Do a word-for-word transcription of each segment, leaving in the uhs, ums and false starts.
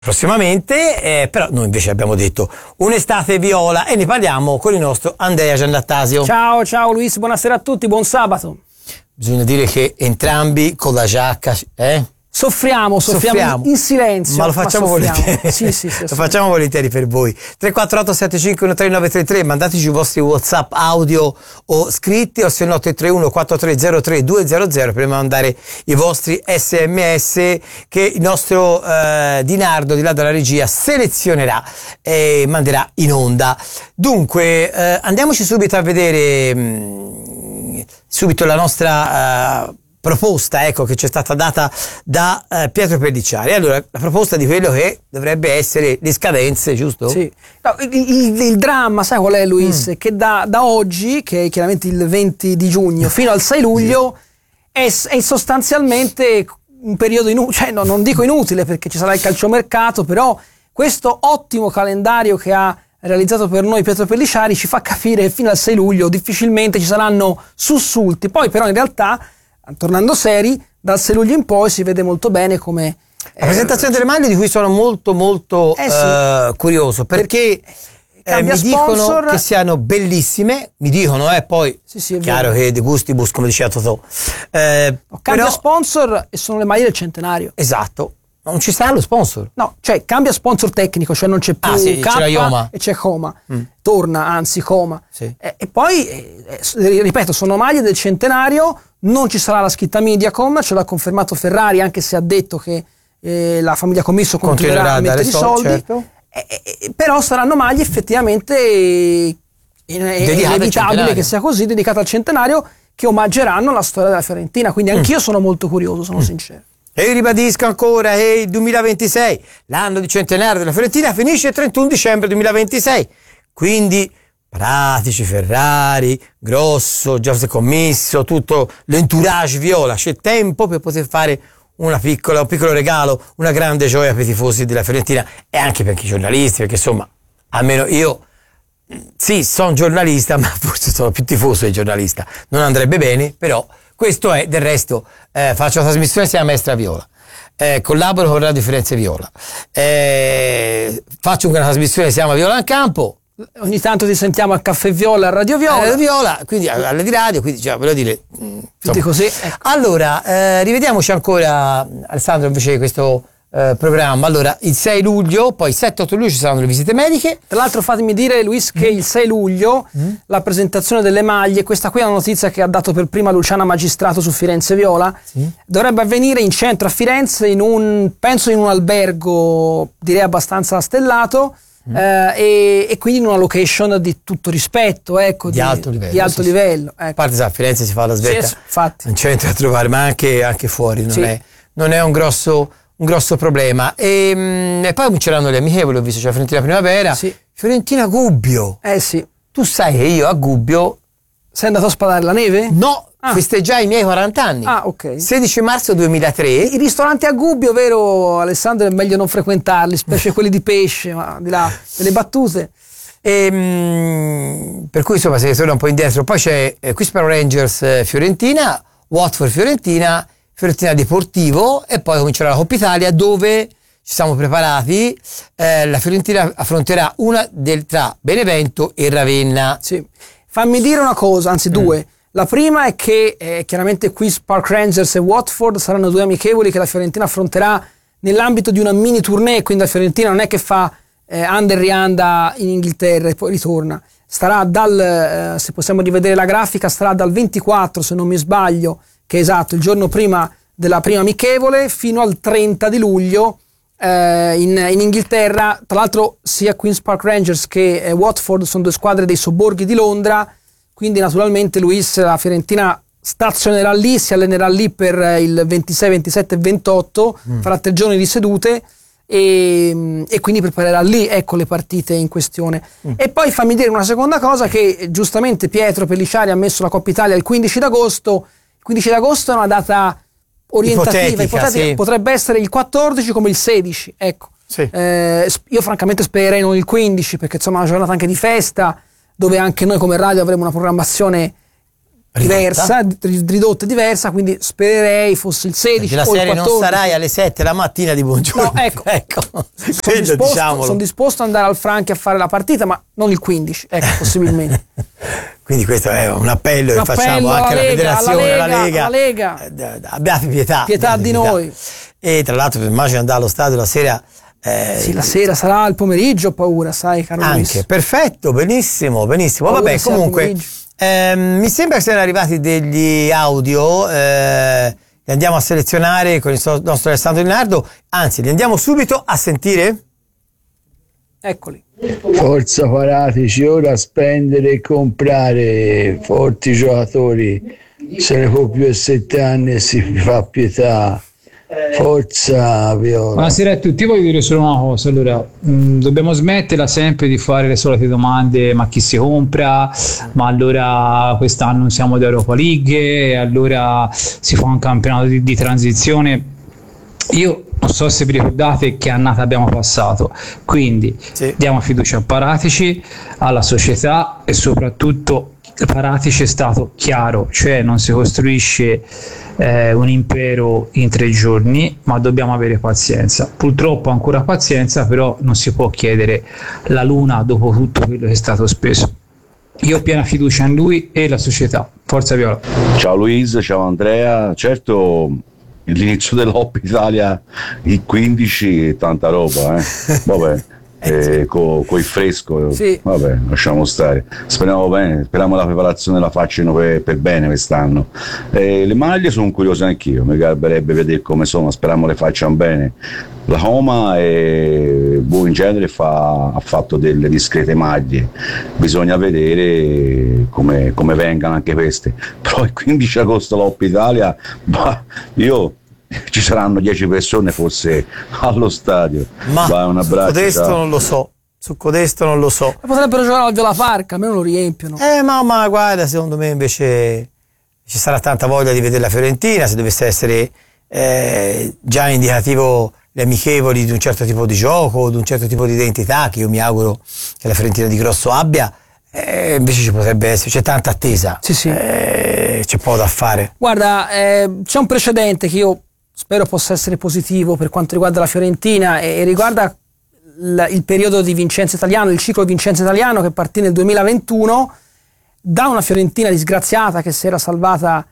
prossimamente, eh, però noi invece abbiamo detto un'estate viola e ne parliamo con il nostro Andrea Giannattasio. Ciao, ciao Luis, buonasera a tutti, buon sabato. Bisogna dire che entrambi con la giacca, eh? Soffriamo, soffriamo, soffriamo in silenzio. Ma lo facciamo ma volentieri. Sì, sì, sì, lo facciamo volentieri per voi. tre quattro otto sette cinque uno tre nove tre tre, mandateci i vostri WhatsApp audio o scritti, o se no tre tre uno quattro tre zero tre due zero zero per mandare i vostri sms che il nostro eh, Dinardo di là dalla regia selezionerà e manderà in onda. Dunque, eh, andiamoci subito a vedere mh, subito la nostra uh, proposta, ecco, che ci è stata data da uh, Pietro Pelliciari. Allora, la proposta di quello che dovrebbe essere le scadenze, giusto? Sì. No, il, il, il dramma, sai qual è, Luis? Mm. Che da, da oggi, che è chiaramente il venti di giugno, fino al sei luglio, è, è sostanzialmente un periodo inutile, cioè no, non dico inutile perché ci sarà il calciomercato, però questo ottimo calendario che ha realizzato per noi Pietro Pelliciari ci fa capire che fino al sei luglio difficilmente ci saranno sussulti. Poi però in realtà, tornando seri, dal sei luglio in poi si vede molto bene come la presentazione eh, delle maglie, di cui sono molto molto eh sì, uh, curioso, perché eh, mi sponsor, dicono che siano bellissime, mi dicono, eh, poi sì, sì, è chiaro vero. che de gustibus, come diceva Totò, eh, cambia però, sponsor e sono le maglie del centenario. Esatto. Non ci sta lo sponsor? No, cioè cambia sponsor tecnico, cioè non c'è più ah, sì, K c'è la e c'è Coma. Mm. Torna, anzi, Coma. Sì. E, e poi, eh, ripeto, sono maglie del centenario, non ci sarà la scritta Mediacom, ce l'ha confermato Ferrari, anche se ha detto che eh, la famiglia Commisso continuerà, continuerà a mettere i soldi. Certo. Eh, eh, però saranno maglie effettivamente eh, inevitabile che sia così, dedicate al centenario, che omaggeranno la storia della Fiorentina. Quindi anch'io mm. sono molto curioso, sono mm. sincero. E ribadisco ancora che il duemilaventisei, l'anno di centenario della Fiorentina, finisce il trentuno dicembre duemilaventisei. Quindi pratici, Ferrari, Grosso, Giuseppe Commisso, tutto l'entourage viola. C'è tempo per poter fare una piccola, un piccolo regalo, una grande gioia per i tifosi della Fiorentina e anche per i giornalisti, perché insomma, almeno io, sì, sono giornalista, ma forse sono più tifoso di giornalista. Non andrebbe bene, però questo è. Del resto eh, faccio la trasmissione, si chiama Maestra Viola, eh, collaboro con Radio Firenze Viola, eh, faccio una trasmissione che si chiama Viola in Campo, ogni tanto ti sentiamo al Caffè Viola, a Radio Viola, a Radio Viola, quindi alle di radio, quindi cioè, voglio dire, tutti così, ecco. Allora eh, rivediamoci ancora, Alessandro, invece di questo Uh, programma. Allora, il sei luglio, poi il sette otto luglio ci saranno le visite mediche. Tra l'altro fatemi dire, Luis, che mm. il sei luglio mm. la presentazione delle maglie, questa qui è una notizia che ha dato per prima Luciana Magistrato su Firenze Viola, sì. dovrebbe avvenire in centro a Firenze, in un, penso in un albergo direi abbastanza stellato, mm. eh, e, e quindi in una location di tutto rispetto, ecco, di, di alto livello, di alto sì, livello ecco. A parte, sa, a Firenze si fa la svelta, sì, infatti. non c'è a trovare, ma anche, anche fuori non, sì. è, non è un grosso un grosso problema. E, mh, e poi cominceranno le amichevoli, ho visto, c'è la Fiorentina Primavera, sì. Fiorentina Gubbio. Eh sì. Tu sai che io a Gubbio sei andato a spadare la neve? No, ah. festeggiai i miei quaranta anni. Ah, ok. sedici marzo duemilatré. I ristoranti a Gubbio, vero Alessandro, è meglio non frequentarli, specie quelli di pesce, ma di là delle battute. E, mh, per cui insomma se torna un po' indietro, poi c'è eh, qui Spero Rangers eh, Fiorentina, Watford Fiorentina, Fiorentina Deportivo, e poi comincerà la Coppa Italia, dove ci siamo preparati. Eh, la Fiorentina affronterà una del, tra Benevento e Ravenna. Sì. Fammi dire una cosa, anzi due. Mm. La prima è che eh, chiaramente Queen's Park Rangers e Watford saranno due amichevoli che la Fiorentina affronterà nell'ambito di una mini tournée, quindi la Fiorentina non è che fa eh, anda e rianda in Inghilterra e poi ritorna. Starà dal, eh, se possiamo rivedere la grafica, starà dal ventiquattro, se non mi sbaglio, che è esatto, il giorno prima della prima amichevole, fino al trenta di luglio eh, in, in Inghilterra. Tra l'altro sia Queen's Park Rangers che eh, Watford sono due squadre dei sobborghi di Londra, quindi naturalmente Luis, la Fiorentina stazionerà lì, si allenerà lì per eh, il ventisei, ventisette e ventotto, mm. farà tre giorni di sedute e, e quindi preparerà lì, ecco, le partite in questione. Mm. E poi fammi dire una seconda cosa, che giustamente Pietro Pelliciari ha messo la Coppa Italia il quindici d'agosto. Il quindici d'agosto è una data orientativa, ipotetica, ipotetica sì. Potrebbe essere il quattordici come il sedici, ecco. Sì. Eh, io francamente spererei non il quindici, perché insomma è una giornata anche di festa, dove anche noi come radio avremo una programmazione diversa, ridotta e diversa, quindi spererei fosse il sedici la o il serie quattordici. Non sarai alle sette la mattina di buongiorno. No, ecco, ecco. sono, disposto, sono disposto ad andare al Franchi a fare la partita, ma non il quindici, ecco, possibilmente. Quindi questo è un appello un che facciamo anche alla Lega, federazione, alla Lega, alla Lega. Eh, abbiate pietà. Pietà abbiate di pietà. noi. E tra l'altro immagino andare allo stadio la sera. Eh, sì, la sera sarà il pomeriggio, ho paura, sai, caro Anche, Luis. perfetto, benissimo, benissimo. Paura Vabbè, sia comunque, ehm, mi sembra che siano arrivati degli audio, eh, li andiamo a selezionare con il nostro Alessandro Linardo, anzi, li andiamo subito a sentire? Eccoli. Forza Paratici, ora spendere e comprare forti giocatori, se ne può più a sette anni e si fa pietà. Forza Viola. Buonasera a tutti, voglio dire solo una cosa. Allora, mh, dobbiamo smetterla sempre di fare le solite domande: ma chi si compra? Ma allora quest'anno siamo ad Europa League e allora si fa un campionato di, di transizione. Io non so se vi ricordate che annata abbiamo passato, quindi sì. Diamo fiducia a Paratici, alla società e soprattutto Paratici è stato chiaro, cioè non si costruisce eh, un impero in tre giorni, ma dobbiamo avere pazienza. Purtroppo ancora pazienza, però non si può chiedere la luna dopo tutto quello che è stato speso. Io ho piena fiducia in lui e la società. Forza Viola. Ciao Luis, ciao Andrea. Certo, l'inizio dell'Hop Italia il quindici è tanta roba, eh. Vabbè. Eh, con co il fresco, sì. Vabbè, lasciamo stare. Speriamo bene, speriamo la preparazione la facciano per, per bene quest'anno. Eh, le maglie sono curioso anch'io, mi garberebbe vedere come sono, speriamo le facciano bene. La Roma e boh, in genere fa, ha fatto delle discrete maglie, bisogna vedere come, come vengano anche queste. Però il quindici agosto l'Hop Italia, bah, io ci saranno dieci persone forse allo stadio. Ma vai, un abbraccio, su codesto ciao. non lo so, su codesto non lo so. Ma potrebbero giocare al Viola Park, almeno lo riempiono. Eh ma, ma guarda, secondo me invece ci sarà tanta voglia di vedere la Fiorentina, se dovesse essere eh, già indicativo le amichevoli di un certo tipo di gioco, di un certo tipo di identità che io mi auguro che la Fiorentina di Grosso abbia. Eh, invece ci potrebbe essere, c'è tanta attesa, sì, sì. Eh, c'è poco da fare. Guarda, eh, c'è un precedente che io spero possa essere positivo per quanto riguarda la Fiorentina e, e riguarda l, il periodo di Vincenzo Italiano, il ciclo Vincenzo Italiano che partì nel duemilaventuno da una Fiorentina disgraziata che si era salvata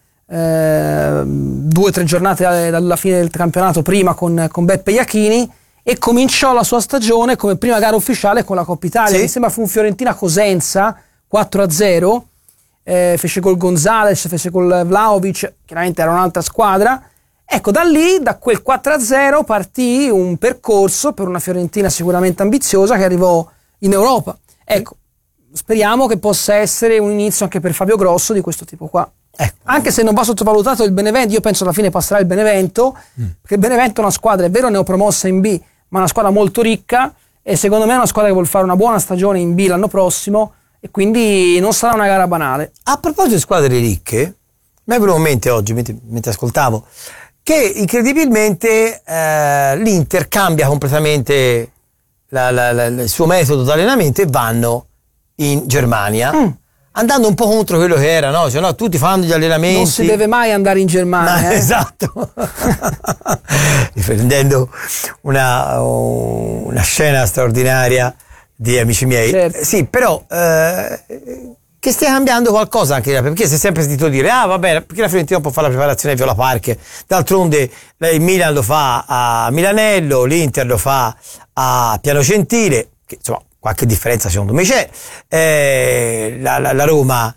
eh, due o tre giornate dalla fine del campionato prima con, con Beppe Iachini e cominciò la sua stagione come prima gara ufficiale con la Coppa Italia. Sì. Mi sembra fu un Fiorentina Cosenza quattro a zero, eh, fece col Gonzales, fece col Vlahovic, chiaramente era un'altra squadra. Ecco, da lì, da quel quattro a zero partì un percorso per una Fiorentina sicuramente ambiziosa che arrivò in Europa. Ecco, speriamo che possa essere un inizio anche per Fabio Grosso di questo tipo qua. Ecco. Anche se non va sottovalutato il Benevento, io penso alla fine passerà il Benevento, mm. perché il Benevento è una squadra, è vero, neopromossa in B, ma una squadra molto ricca e secondo me è una squadra che vuol fare una buona stagione in B l'anno prossimo e quindi non sarà una gara banale. A proposito di squadre ricche, mi è venuto in mente oggi, mentre, mentre ascoltavo, che incredibilmente eh, l'Inter cambia completamente la, la, la, il suo metodo di allenamento e vanno in Germania, mm. andando un po' contro quello che era, no? Cioè, no, tutti fanno gli allenamenti. Non si deve mai andare in Germania. Ma, eh? Esatto. Riprendendo una, una scena straordinaria di Amici miei. Certo. Sì, però eh, che stia cambiando qualcosa anche perché si è sempre sentito dire ah va bene, perché la Fiorentina può fare la preparazione a Viola Park, d'altronde il Milan lo fa a Milanello, l'Inter lo fa a Pianocentile, che insomma qualche differenza secondo me c'è, eh, la, la, la Roma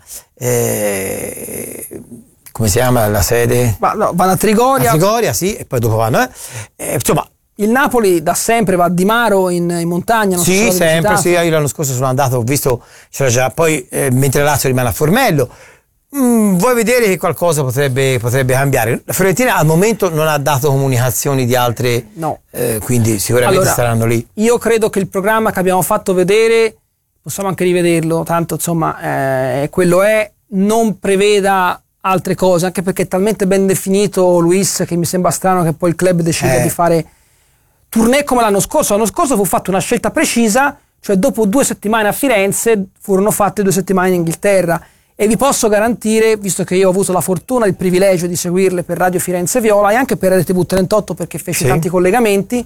eh, come si chiama la sede? Ma no, vanno a Trigoria. A Trigoria, sì, e poi dopo vanno eh. Eh, insomma il Napoli da sempre va a Di Maro in, in montagna, non sì, so sempre, visitato. sì, io l'anno scorso sono andato, ho visto, c'era già, poi eh, mentre la Lazio rimane a Formello, mm, vuoi vedere che qualcosa potrebbe, potrebbe cambiare. La Fiorentina al momento non ha dato comunicazioni di altre, no. eh, quindi sicuramente allora, saranno lì. Io credo che il programma che abbiamo fatto vedere, possiamo anche rivederlo, tanto insomma eh, quello è, non preveda altre cose, anche perché è talmente ben definito Luis che mi sembra strano che poi il club decida eh. di fare tournée come l'anno scorso. L'anno scorso fu fatta una scelta precisa, cioè dopo due settimane a Firenze furono fatte due settimane in Inghilterra e vi posso garantire, visto che io ho avuto la fortuna e il privilegio di seguirle per Radio Firenze Viola e anche per R T V trentotto perché feci sì. tanti collegamenti,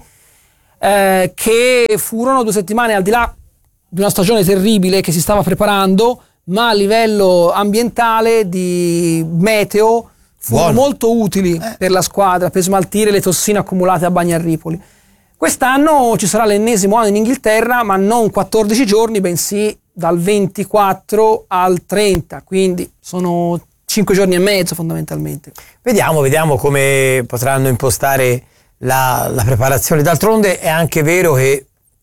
eh, che furono due settimane al di là di una stagione terribile che si stava preparando, ma a livello ambientale, di meteo, furono Buono. molto utili eh. per la squadra, per smaltire le tossine accumulate a Bagnarripoli. Quest'anno ci sarà l'ennesimo anno in Inghilterra, ma non quattordici giorni, bensì dal ventiquattro al trenta, quindi sono cinque giorni e mezzo fondamentalmente. Vediamo, vediamo come potranno impostare la, la preparazione. D'altronde è anche vero che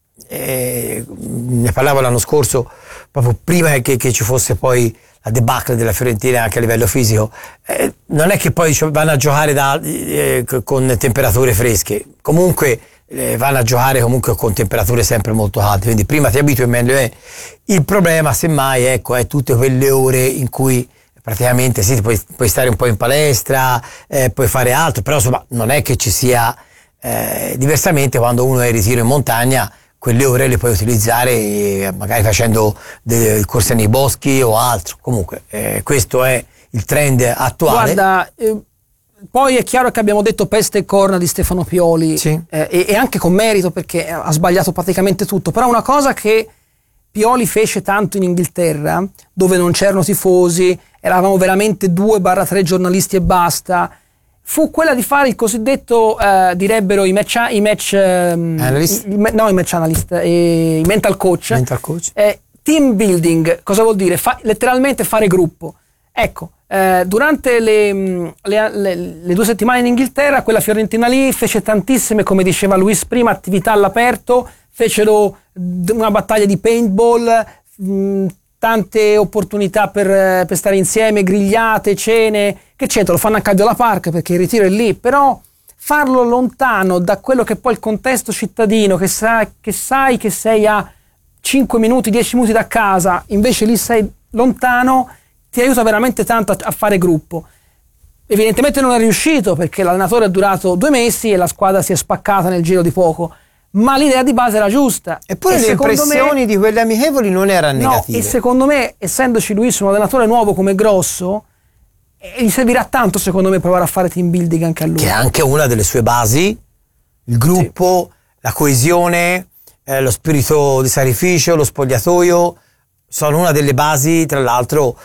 eh, ne parlavo l'anno scorso, proprio prima che, che ci fosse poi la debacle della Fiorentina anche a livello fisico, eh, non è che poi vanno a giocare da, eh, con temperature fresche, comunque eh, vanno a giocare comunque con temperature sempre molto calde, quindi prima ti abitui e meglio è. Il problema semmai ecco, è tutte quelle ore in cui praticamente sì, puoi, puoi stare un po' in palestra, eh, puoi fare altro, però insomma non è che ci sia eh, diversamente quando uno è in ritiro in montagna, quelle ore le puoi utilizzare eh, magari facendo delle corse nei boschi o altro. Comunque eh, questo è il trend attuale. Guarda, eh, poi è chiaro che abbiamo detto peste e corna di Stefano Pioli, sì. eh, e, e anche con merito perché ha sbagliato praticamente tutto, però una cosa che Pioli fece tanto in Inghilterra, dove non c'erano tifosi, eravamo veramente due barra tre giornalisti e basta, fu quella di fare il cosiddetto, eh, direbbero i match, i match um, analyst? I, no, i match analyst, eh, i mental coach, mental coach. Eh, team building. Cosa vuol dire? Fa, letteralmente fare gruppo. Ecco, eh, durante le, le, le, le due settimane in Inghilterra, quella Fiorentina lì fece tantissime, come diceva Luis prima, attività all'aperto, fecero una battaglia di paintball, mh, tante opportunità per, per stare insieme, grigliate, cene, che c'entra, lo fanno a Cadiola Park perché il ritiro è lì, però farlo lontano da quello che è poi il contesto cittadino, che, sa, che sai che sei a cinque minuti, dieci minuti da casa, invece lì sei lontano, ti aiuta veramente tanto a, a fare gruppo. Evidentemente non è riuscito perché l'allenatore è durato due mesi e la squadra si è spaccata nel giro di poco, ma l'idea di base era giusta. Eppure e le impressioni me, di quelle amichevoli non erano no, negative. E secondo me, essendoci Luis un allenatore nuovo come Grosso, eh, gli servirà tanto secondo me provare a fare team building anche a lui. Che è anche una delle sue basi, il gruppo, sì. la coesione, eh, lo spirito di sacrificio, lo spogliatoio, sono una delle basi tra l'altro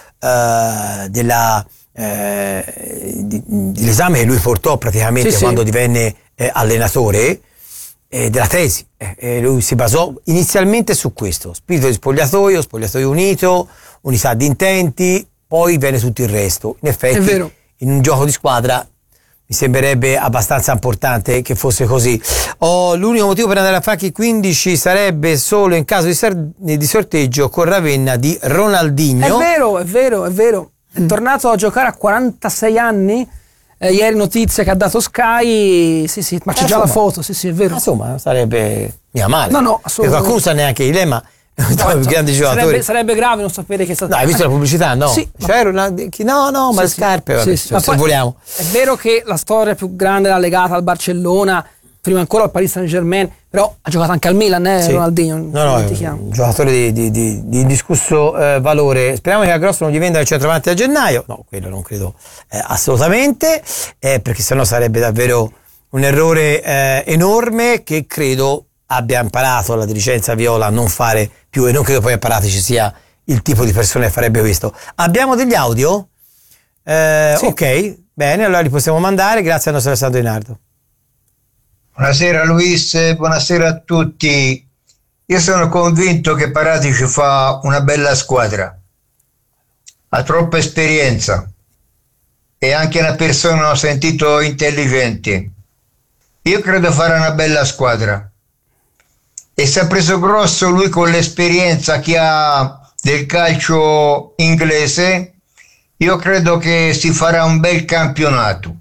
eh, della, eh, di, dell'esame che lui portò praticamente sì, quando sì. divenne eh, allenatore, eh, della tesi. Eh, lui si basò inizialmente su questo, spirito di spogliatoio, spogliatoio unito, unità di intenti, poi viene tutto il resto. In effetti in un gioco di squadra mi sembrerebbe abbastanza importante che fosse così. Oh, l'unico motivo per andare a Franchi quindici sarebbe solo in caso di, sar- di sorteggio con Ravenna di Ronaldinho. È vero, è vero, è vero. È mm. tornato a giocare a quarantasei anni. Eh, ieri notizia che ha dato Sky, sì sì, ma c'è eh, già insomma, la foto, sì sì, è vero. Insomma, sarebbe mica male. No, no, assolutamente. Qualcuno sa neanche i dilemma. No, grandi sarebbe, sarebbe grave non sapere che è stato. No, hai visto la pubblicità? No, sì, c'era una, no, no, ma sì, le scarpe, vabbè, sì, sì. Ma se vogliamo. È vero che la storia più grande era legata al Barcellona, prima ancora al Paris Saint-Germain, però ha giocato anche al Milan, eh, sì. Ronaldinho. No, no, è un giocatore di, di, di, di indiscusso eh, valore. Speriamo che a Grosso non gli venda il centravanti a gennaio. No, quello non credo eh, assolutamente, eh, perché sennò sarebbe davvero un errore eh, enorme che credo abbia imparato la dirigenza viola a non fare più, e non credo poi a Parati ci sia il tipo di persona che farebbe questo. Abbiamo degli audio? Eh, sì. Ok, bene, allora li possiamo mandare. Grazie al nostro Alessandro Dinardo. Buonasera Luis, buonasera a tutti. Io sono convinto che Parati ci fa una bella squadra, ha troppa esperienza, è anche una persona, ho sentito, intelligente. Io credo farà una bella squadra. E si è preso Grosso lui con l'esperienza che ha del calcio inglese, io credo che si farà un bel campionato.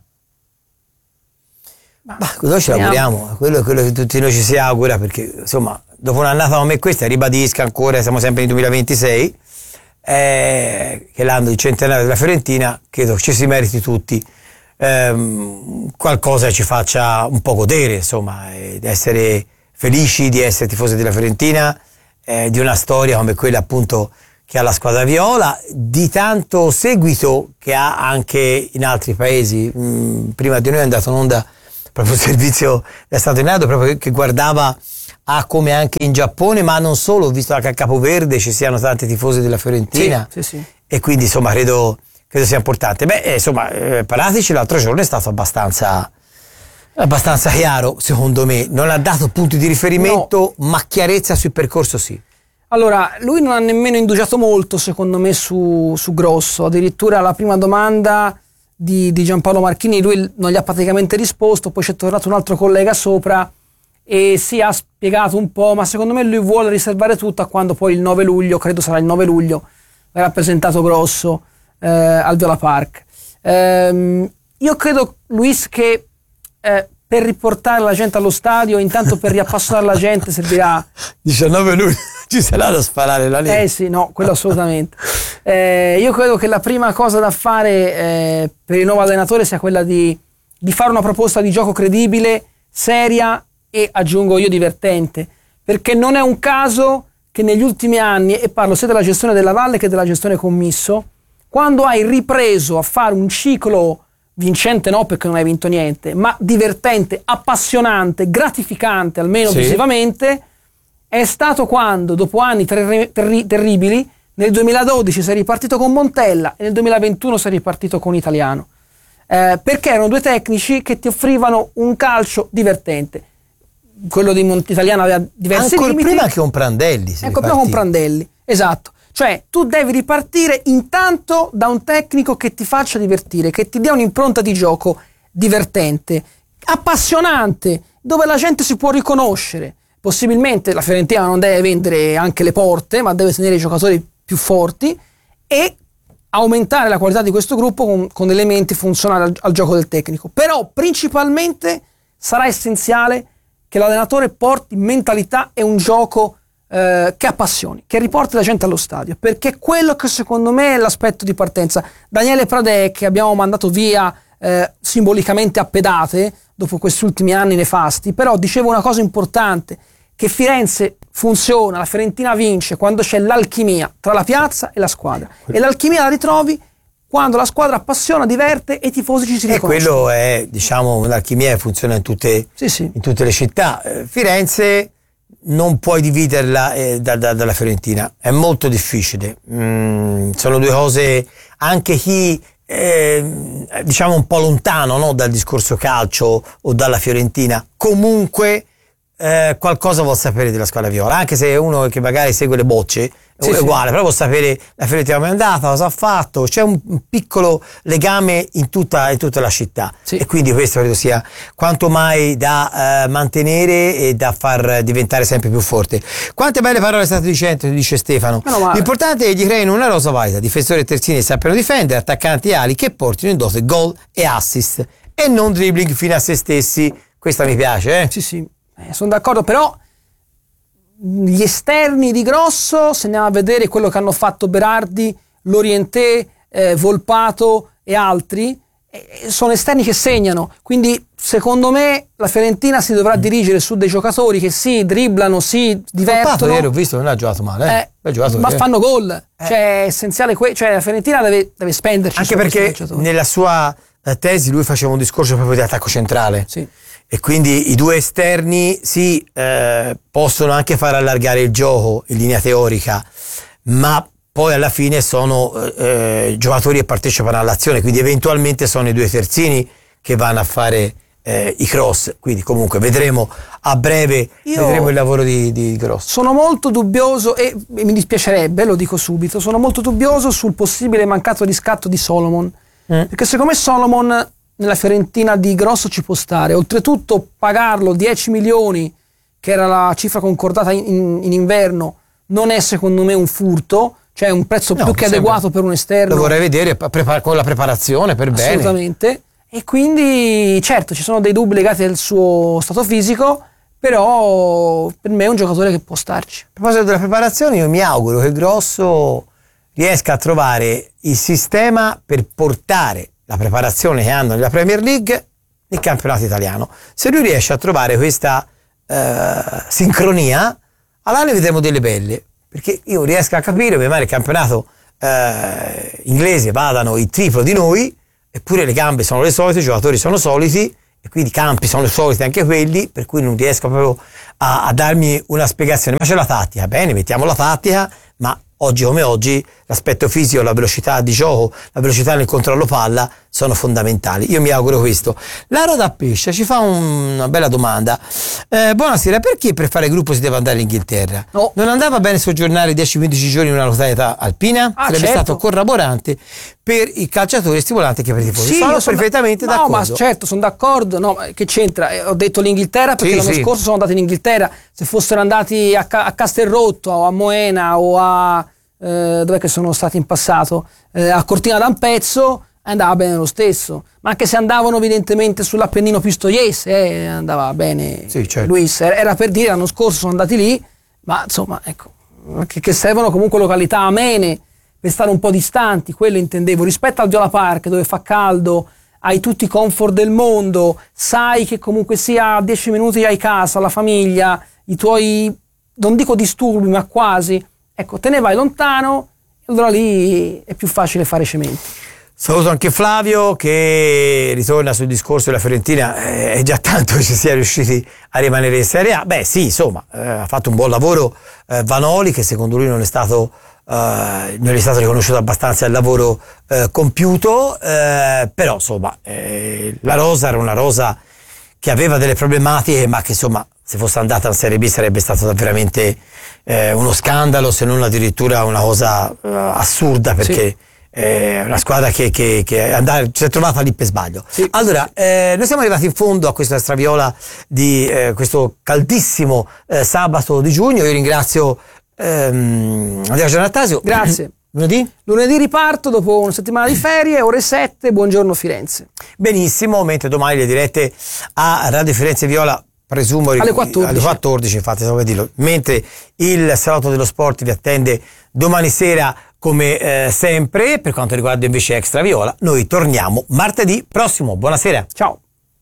Ma noi ce l'auguriamo, quello è quello che tutti noi ci si augura, perché insomma dopo un'annata come questa, ribadisca ancora, siamo sempre nel duemilaventisei, eh, che è l'anno di centenario della Fiorentina, credo ci si meriti tutti ehm, qualcosa ci faccia un po' godere, insomma, ed essere felici di essere tifosi della Fiorentina, eh, di una storia come quella appunto che ha la squadra viola, di tanto seguito che ha anche in altri paesi. Mm, prima di noi è andato in onda proprio il servizio è stato in radio proprio che guardava a come anche in Giappone, ma non solo, ho visto anche a Capoverde ci siano tanti tifosi della Fiorentina, sì, sì, sì. E quindi insomma credo, credo sia importante. Beh, eh, insomma, eh, Paratici l'altro giorno è stato abbastanza abbastanza chiaro, secondo me, non ha dato punti di riferimento, no. Ma chiarezza sul percorso sì. Allora, lui non ha nemmeno indugiato molto, secondo me, su, su Grosso. Addirittura alla prima domanda di, di Giampaolo Marchini lui non gli ha praticamente risposto, poi c'è tornato un altro collega sopra e si ha spiegato un po', ma secondo me lui vuole riservare tutto a quando poi il nove luglio, credo sarà il nove luglio, verrà presentato Grosso eh, al Viola Park. Ehm, io credo, Luis, che eh, per riportare la gente allo stadio, intanto per riappassionare la gente servirà diciannove luglio ci sarà da sparare la linea. Eh sì, no, quello assolutamente. eh, io credo che la prima cosa da fare eh, per il nuovo allenatore sia quella di, di fare una proposta di gioco credibile, seria e, aggiungo io, divertente, perché non è un caso che negli ultimi anni, e parlo sia della gestione della Valle che della gestione Commisso, quando hai ripreso a fare un ciclo vincente, no perché non hai vinto niente, ma divertente, appassionante, gratificante almeno sì. visivamente, è stato quando dopo anni terri- terri- terribili nel duemiladodici sei ripartito con Montella e nel duemilaventuno sei ripartito con Italiano, eh, perché erano due tecnici che ti offrivano un calcio divertente. Quello di Mont- Italiano aveva diversi ancora limiti, prima che con Prandelli ecco, prima con Prandelli, esatto. Cioè, tu devi ripartire intanto da un tecnico che ti faccia divertire, che ti dia un'impronta di gioco divertente, appassionante, dove la gente si può riconoscere. Possibilmente la Fiorentina non deve vendere anche le porte, ma deve tenere i giocatori più forti e aumentare la qualità di questo gruppo con, con elementi funzionali al, al gioco del tecnico. Però principalmente sarà essenziale che l'allenatore porti mentalità e un gioco Eh, che appassioni, che riporti la gente allo stadio, perché quello che secondo me è l'aspetto di partenza. Daniele Pradè, che abbiamo mandato via eh, simbolicamente a pedate dopo questi ultimi anni nefasti, però diceva una cosa importante, che Firenze funziona, la Fiorentina vince quando c'è l'alchimia tra la piazza e la squadra, e l'alchimia la ritrovi quando la squadra appassiona, diverte e i tifosi ci si riconoscono. E quello è, diciamo, l'alchimia che funziona in tutte, sì, sì. in tutte le città. eh, Firenze non puoi dividerla eh, da, da, dalla Fiorentina, è molto difficile. Mm, sono due cose, anche chi eh, diciamo un po' lontano, no, dal discorso calcio o dalla Fiorentina, comunque eh, qualcosa vuol sapere della squadra viola, anche se è uno che magari segue le bocce, sì, è uguale, sì. Però vuol sapere la Fiorentina come è andata, cosa ha fatto, c'è un, un piccolo legame in tutta, in tutta la città, sì. E quindi questo credo sia quanto mai da eh, mantenere e da far diventare sempre più forte. Quante belle parole state dicendo, dice Stefano. L'importante è che gli creino una rosa valida, difensori e terzini sappiano difendere, attaccanti e ali che portino in dote gol e assist e non dribbling fino a se stessi. Questa mi piace, eh? Sì, sì, eh, sono d'accordo, però gli esterni di Grosso, se andiamo a vedere quello che hanno fatto Berardi, Lorientè, eh, Volpato e altri, eh, sono esterni che segnano, quindi secondo me la Fiorentina si dovrà dirigere su dei giocatori che si dribblano, si divertono. Volpato, vero, ho visto, non ha giocato male, eh? Eh, giocato, ma eh. fanno gol, eh. Cioè è essenziale, que- cioè la Fiorentina deve, deve spenderci. Anche perché nella sua tesi lui faceva un discorso proprio di attacco centrale. Sì. E quindi i due esterni sì, eh, possono anche far allargare il gioco in linea teorica, ma poi alla fine sono eh, giocatori che partecipano all'azione, quindi eventualmente sono i due terzini che vanno a fare eh, i cross. Quindi comunque vedremo a breve, Io vedremo il lavoro di, di Grosso. Sono molto dubbioso, e mi dispiacerebbe, lo dico subito, sono molto dubbioso sul possibile mancato riscatto di Solomon, mm. perché secondo me Solomon nella Fiorentina di Grosso ci può stare. Oltretutto pagarlo dieci milioni, che era la cifra concordata in, in, in inverno, non è secondo me un furto, cioè un prezzo no, più che adeguato per un esterno. Lo vorrei vedere prepar- con la preparazione per bene. Assolutamente. E quindi certo ci sono dei dubbi legati al suo stato fisico, però per me è un giocatore che può starci. A proposito della preparazione, io mi auguro che Grosso riesca a trovare il sistema per portare la preparazione che hanno nella Premier League nel campionato italiano. Se lui riesce a trovare questa eh, sincronia, allora ne vedremo delle belle. perché io riesco a capire come mai il campionato eh, inglese vadano il triplo di noi, eppure le gambe sono le solite, i giocatori sono soliti, e quindi i campi sono soliti anche quelli, per cui non riesco proprio a, a darmi una spiegazione. Ma c'è la tattica, bene, mettiamo la tattica, ma oggi come oggi l'aspetto fisico, la velocità di gioco, la velocità nel controllo palla sono fondamentali. Io mi auguro questo. Lara da Pescia ci fa un, una bella domanda. Eh, buonasera, perché per fare gruppo si deve andare in Inghilterra? No. Non andava bene soggiornare dieci quindici giorni in una località alpina? Ah, Sarebbe certo. stato corroborante per i calciatori, stimolante che per i tifosi. Sì, sono sono perfettamente no, d'accordo. ma certo, sono d'accordo. No, che c'entra? Eh, ho detto l'Inghilterra perché Sì, l'anno sì. scorso sono andati in Inghilterra. Se fossero andati a, Ca- a Castelrotto o a Moena o a eh, dov'è che sono stati in passato? Eh, a Cortina d'Ampezzo andava bene lo stesso. Ma anche se andavano evidentemente sull'Appennino pistoiese, eh, andava bene. Sì, certo. Luis, era per dire l'anno scorso sono andati lì, ma insomma, ecco, che, che servono comunque località amene per stare un po' distanti, quello intendevo, rispetto al Viola Park dove fa caldo, hai tutti i comfort del mondo, sai che comunque sia a dieci minuti hai casa, la famiglia, i tuoi, non dico disturbi, ma quasi, ecco, te ne vai lontano, e allora lì è più facile fare cementi. Saluto anche Flavio che ritorna sul discorso della Fiorentina, eh, è già tanto che si sia riusciti a rimanere in Serie A. Beh sì, insomma, eh, ha fatto un buon lavoro eh, Vanoli, che secondo lui non è stato Uh, non gli è stato riconosciuto abbastanza il lavoro uh, compiuto, uh, però insomma eh, la rosa era una rosa che aveva delle problematiche, ma che insomma se fosse andata in Serie B sarebbe stato veramente eh, uno scandalo, se non addirittura una cosa uh, assurda, perché sì. È una squadra che, che, che andare, si è trovata lì per sbaglio. Sì. Allora, eh, noi siamo arrivati in fondo a questa straviola di eh, questo caldissimo eh, sabato di giugno. Io ringrazio Ehm, Andrea Giannattasio. Grazie. Lunedì? Lunedì riparto dopo una settimana di ferie, ore sette, buongiorno Firenze. Benissimo, mentre domani le dirette a Radio Firenze Viola, presumo alle quattordici, alle quattordici infatti, stavo per dirlo, mentre il Salotto dello Sport vi attende domani sera come eh, sempre. Per quanto riguarda invece Extra Viola, noi torniamo martedì prossimo. Buonasera. Ciao.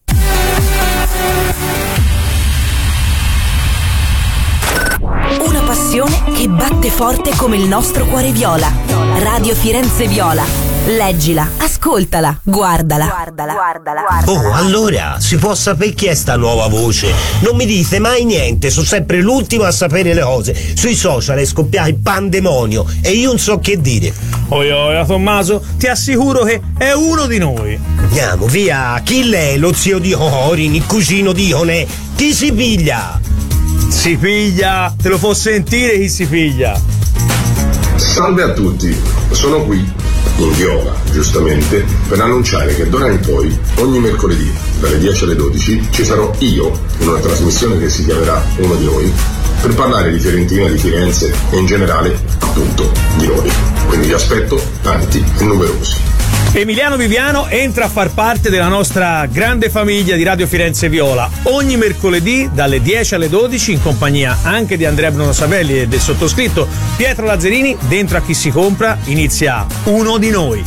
Una passione che batte forte come il nostro cuore viola. Radio Firenze Viola. Leggila, ascoltala, guardala. Guardala, guardala. Oh, allora, si può sapere chi è sta nuova voce? Non mi dite mai niente, sono sempre l'ultimo a sapere le cose. Sui social è scoppiato il pandemonio e io non so che dire. Oi, oi, Tommaso, ti assicuro che è uno di noi. Andiamo, via, chi lei? Lo zio di Corin, il cugino di Ionè? Chi si piglia? Si piglia, te lo può sentire chi si piglia. Salve a tutti, sono qui, in viola, giustamente, per annunciare che d'ora in poi, ogni mercoledì, dalle dieci alle dodici, ci sarò io, in una trasmissione che si chiamerà Uno di Noi, per parlare di Fiorentina, di Firenze e in generale, appunto, di noi. Quindi vi aspetto tanti e numerosi. Emiliano Viviano entra a far parte della nostra grande famiglia di Radio Firenze Viola ogni mercoledì dalle dieci alle dodici, in compagnia anche di Andrea Bruno Savelli e del sottoscritto Pietro Lazzarini. Dentro a Chi si compra inizia Uno di Noi.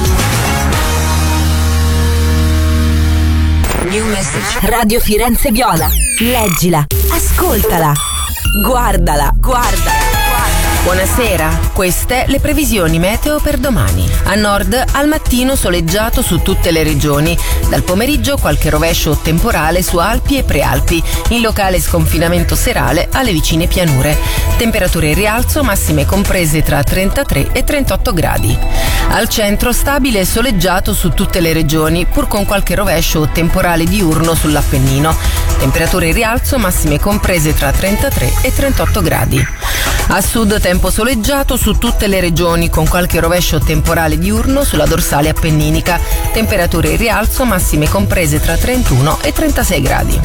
New message. Radio Firenze Viola. Leggila, ascoltala, guardala, guardala. Buonasera, queste le previsioni meteo per domani. A nord al mattino soleggiato su tutte le regioni, dal pomeriggio qualche rovescio o temporale su Alpi e Prealpi, in locale sconfinamento serale alle vicine pianure. Temperature in rialzo, massime comprese tra trentatré e trentotto gradi. Al centro stabile e soleggiato su tutte le regioni, pur con qualche rovescio o temporale diurno sull'Appennino. Temperature in rialzo, massime comprese tra trentatré e trentotto gradi. A sud tempo soleggiato su tutte le regioni, con qualche rovescio temporale diurno sulla dorsale appenninica. Temperature in rialzo, massime comprese tra trentuno e trentasei gradi.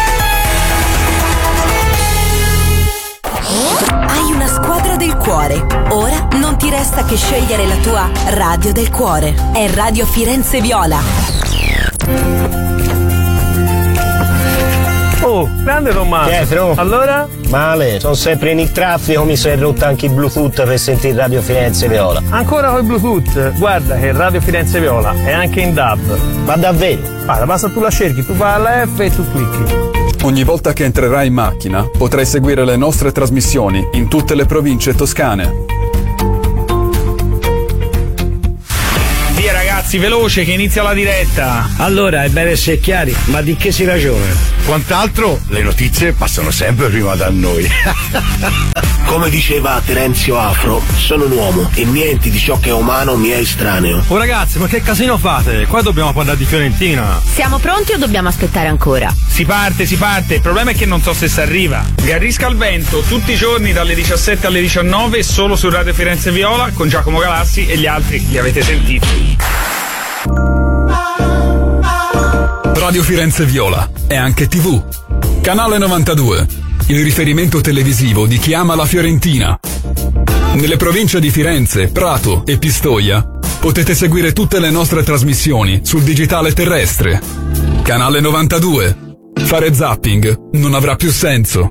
Hai una squadra del cuore. Ora non ti resta che scegliere la tua radio del cuore. È Radio Firenze Viola. Oh, grande Tommaso. Pietro. Allora? Male, sono sempre in il traffico, mi si è rotto anche il Bluetooth per sentire Radio Firenze Viola. Ancora col Bluetooth? Guarda che Radio Firenze Viola è anche in D A B. Ma davvero? Guarda, basta tu la cerchi, tu vai alla F e tu clicchi. Ogni volta che entrerai in macchina potrai seguire le nostre trasmissioni in tutte le province toscane. Via ragazzi, veloce che inizia la diretta. Allora, è bene essere chiari, ma di che si ragiona? Quant'altro, le notizie passano sempre prima da noi. Come diceva Terenzio Afro, sono un uomo e niente di ciò che è umano mi è estraneo. Oh ragazzi, ma che casino fate? Qua dobbiamo parlare di Fiorentina. Siamo pronti o dobbiamo aspettare ancora? Si parte, si parte. Il problema è che non so se si arriva. Garrisca al vento tutti i giorni dalle diciassette alle diciannove solo su Radio Firenze Viola con Giacomo Galassi e gli altri li avete sentiti. Radio Firenze Viola è anche tivù. Canale novantadue, il riferimento televisivo di chi ama la Fiorentina. Nelle province di Firenze, Prato e Pistoia potete seguire tutte le nostre trasmissioni sul digitale terrestre. Canale novantadue. Fare zapping non avrà più senso.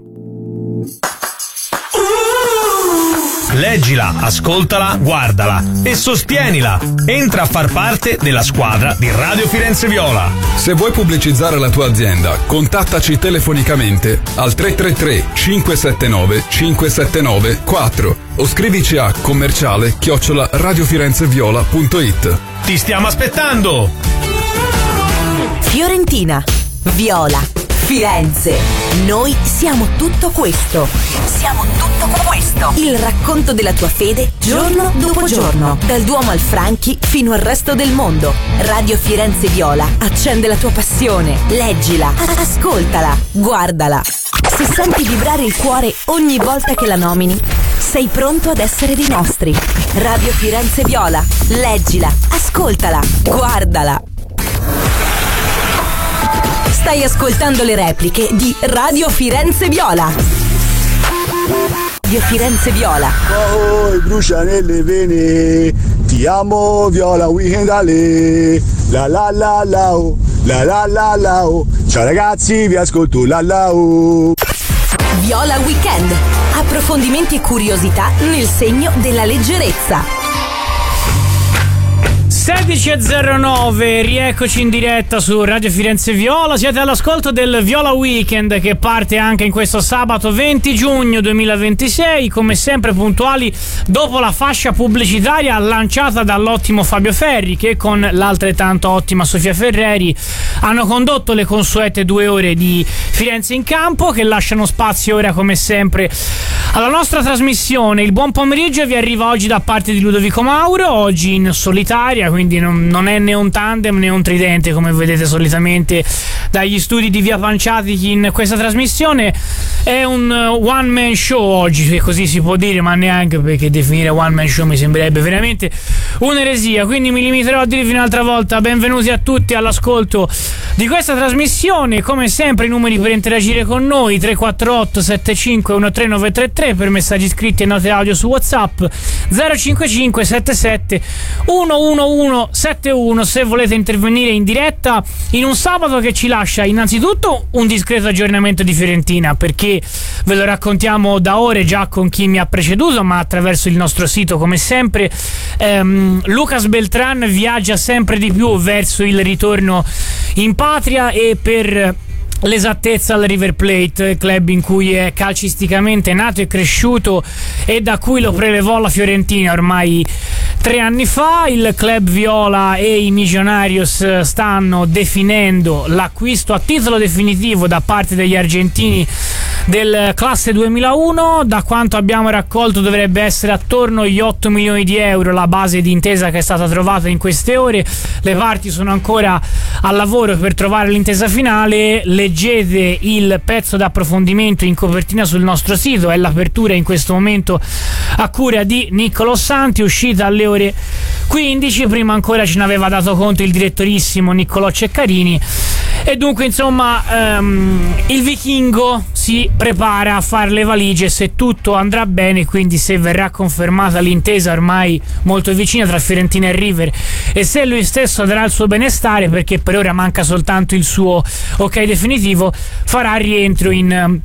Leggila, ascoltala, guardala e sostienila. Entra a far parte della squadra di Radio Firenze Viola. Se vuoi pubblicizzare la tua azienda, contattaci telefonicamente al tre tre tre cinque sette nove cinque sette nove quattro o scrivici a commerciale chiocciola radiofirenzeviola punto it. Ti stiamo aspettando! Fiorentina, Viola, Firenze. Noi siamo tutto questo. Siamo tutto questo. Il racconto della tua fede giorno dopo giorno. Dal Duomo al Franchi fino al resto del mondo. Radio Firenze Viola accende la tua passione. Leggila, ascoltala, guardala. Se senti vibrare il cuore ogni volta che la nomini, sei pronto ad essere dei nostri. Radio Firenze Viola. Leggila, ascoltala, guardala. Stai ascoltando le repliche di Radio Firenze Viola. Radio Firenze Viola. Oh, brucia nelle vene. Ti amo Viola, weekend ale. La la la la oh, la la la la oh. Ciao ragazzi, vi ascolto la la oh. Viola Weekend. Approfondimenti e curiosità nel segno della leggerezza. sedici e zero nove, rieccoci in diretta su Radio Firenze Viola. Siete all'ascolto del Viola Weekend che parte anche in questo sabato venti giugno duemilaventisei, come sempre puntuali dopo la fascia pubblicitaria lanciata dall'ottimo Fabio Ferri, che con l'altrettanto ottima Sofia Ferreri hanno condotto le consuete due ore di Firenze in campo, che lasciano spazio ora come sempre alla nostra trasmissione. Il buon pomeriggio vi arriva oggi da parte di Ludovico Mauro, oggi in solitaria, quindi non, non è né un tandem né un tridente come vedete solitamente dagli studi di Via Panciatichi in questa trasmissione. È un one man show oggi, se così si può dire, ma neanche, perché definire one man show mi sembrerebbe veramente un'eresia, quindi mi limiterò a dirvi un'altra volta benvenuti a tutti all'ascolto di questa trasmissione. Come sempre i numeri per interagire con noi: tre quattro otto sette cinque uno tre nove tre tre per messaggi scritti e note audio su WhatsApp, zero cinque cinque sette sette uno uno uno sette uno se volete intervenire in diretta in un sabato che ci lascia innanzitutto un discreto aggiornamento di Fiorentina, perché ve lo raccontiamo da ore già con chi mi ha preceduto, ma attraverso il nostro sito come sempre. ehm, Lucas Beltran viaggia sempre di più verso il ritorno in patria e per l'esattezza al River Plate, club in cui è calcisticamente nato e cresciuto e da cui lo prelevò la Fiorentina ormai tre anni fa. Il club viola e i Millonarios stanno definendo l'acquisto a titolo definitivo da parte degli argentini del classe duemilauno. Da quanto abbiamo raccolto dovrebbe essere attorno agli otto milioni di euro la base di intesa che è stata trovata in queste ore. Le parti sono ancora al lavoro per trovare l'intesa finale. Leggete il pezzo d'approfondimento in copertina sul nostro sito, è l'apertura in questo momento a cura di Niccolò Santi, uscita alle ore quindici. Prima ancora ce ne aveva dato conto il direttorissimo Niccolò Ceccarini. E dunque insomma um, il vichingo si prepara a fare le valigie se tutto andrà bene, quindi se verrà confermata l'intesa ormai molto vicina tra Fiorentina e River e se lui stesso darà il suo benestare, perché per ora manca soltanto il suo ok definitivo, farà rientro in